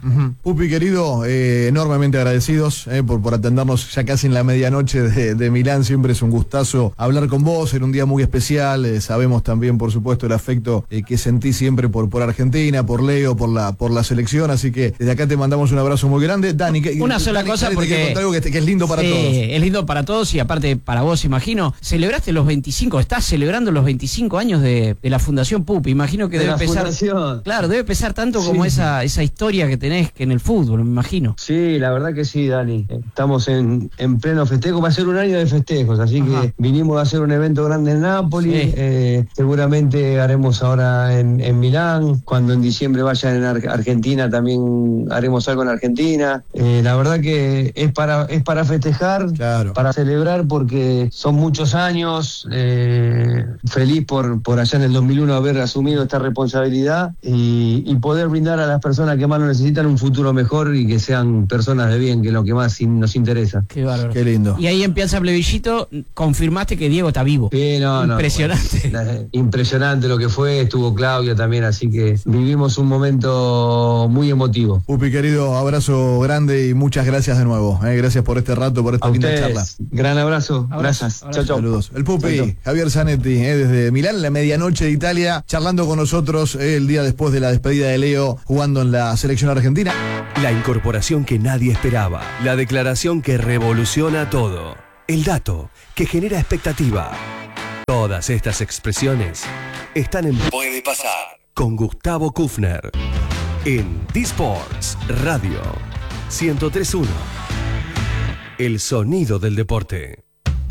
S9: Pupi, querido, enormemente agradecidos por atendernos ya casi en la medianoche de Milán. Siempre es un gustazo hablar con vos en un día muy especial. Sabemos también, por supuesto, el afecto que sentís siempre por Argentina, por Leo, por la selección. Así que desde acá te mandamos un abrazo muy grande. Dani,
S11: una sola cosa,
S9: Dani,
S11: porque
S9: algo que es lindo para todos.
S11: Es lindo para todos y aparte para vos, imagino. Celebraste los 25, estás celebrando los 25 años de la Fundación Pupi. Imagino que debe pesar. Claro, debe pesar tanto como esa historia que tenés que en el fútbol, me imagino.
S10: Sí, la verdad que sí, Dani. Estamos en pleno festejo. Va a ser un año de festejos, así que vinimos a hacer un evento grande en Nápoles. Seguramente haremos ahora en Milán. Cuando en diciembre vayan en Argentina, también haremos algo en Argentina. La verdad que es para festejar, para celebrar, porque son muchos años. Feliz por allá en el 2001 haber asumido esta responsabilidad y poder brindar a las personas que más lo necesitan un futuro mejor y que sean personas de bien, que es lo que más nos interesa.
S11: Qué bárbaro.
S9: Qué lindo.
S11: Y ahí en Piazza Plebiscito confirmaste que Diego está vivo. Impresionante.
S10: Bueno, impresionante lo que fue, estuvo Claudia también, así que vivimos un momento muy emotivo.
S9: Pupi, querido, abrazo grande y muchas gracias de nuevo. Gracias por este rato, por esta linda charla.
S10: Gran abrazo. Gracias. Chao, chao.
S9: Saludos. El Pupi, Javier Zanetti, desde Milán, la medianoche de Italia, charlando con nosotros el día después de la despedida de Leo jugando en la selección argentina.
S7: La incorporación que nadie esperaba. La declaración que revoluciona todo. El dato que genera expectativa. Todas estas expresiones están en Puede Pasar con Gustavo Kufner en D-Sports Radio 103.1. El sonido del deporte.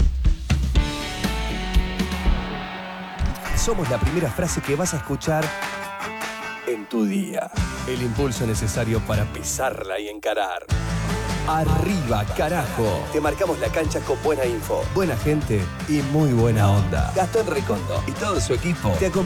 S7: Somos la primera frase que vas a escuchar en tu día. El impulso necesario para pisarla y encarar. Arriba, carajo. Te marcamos la cancha con buena info, buena gente y muy buena onda. Gastón Recondo y todo su equipo te acompañan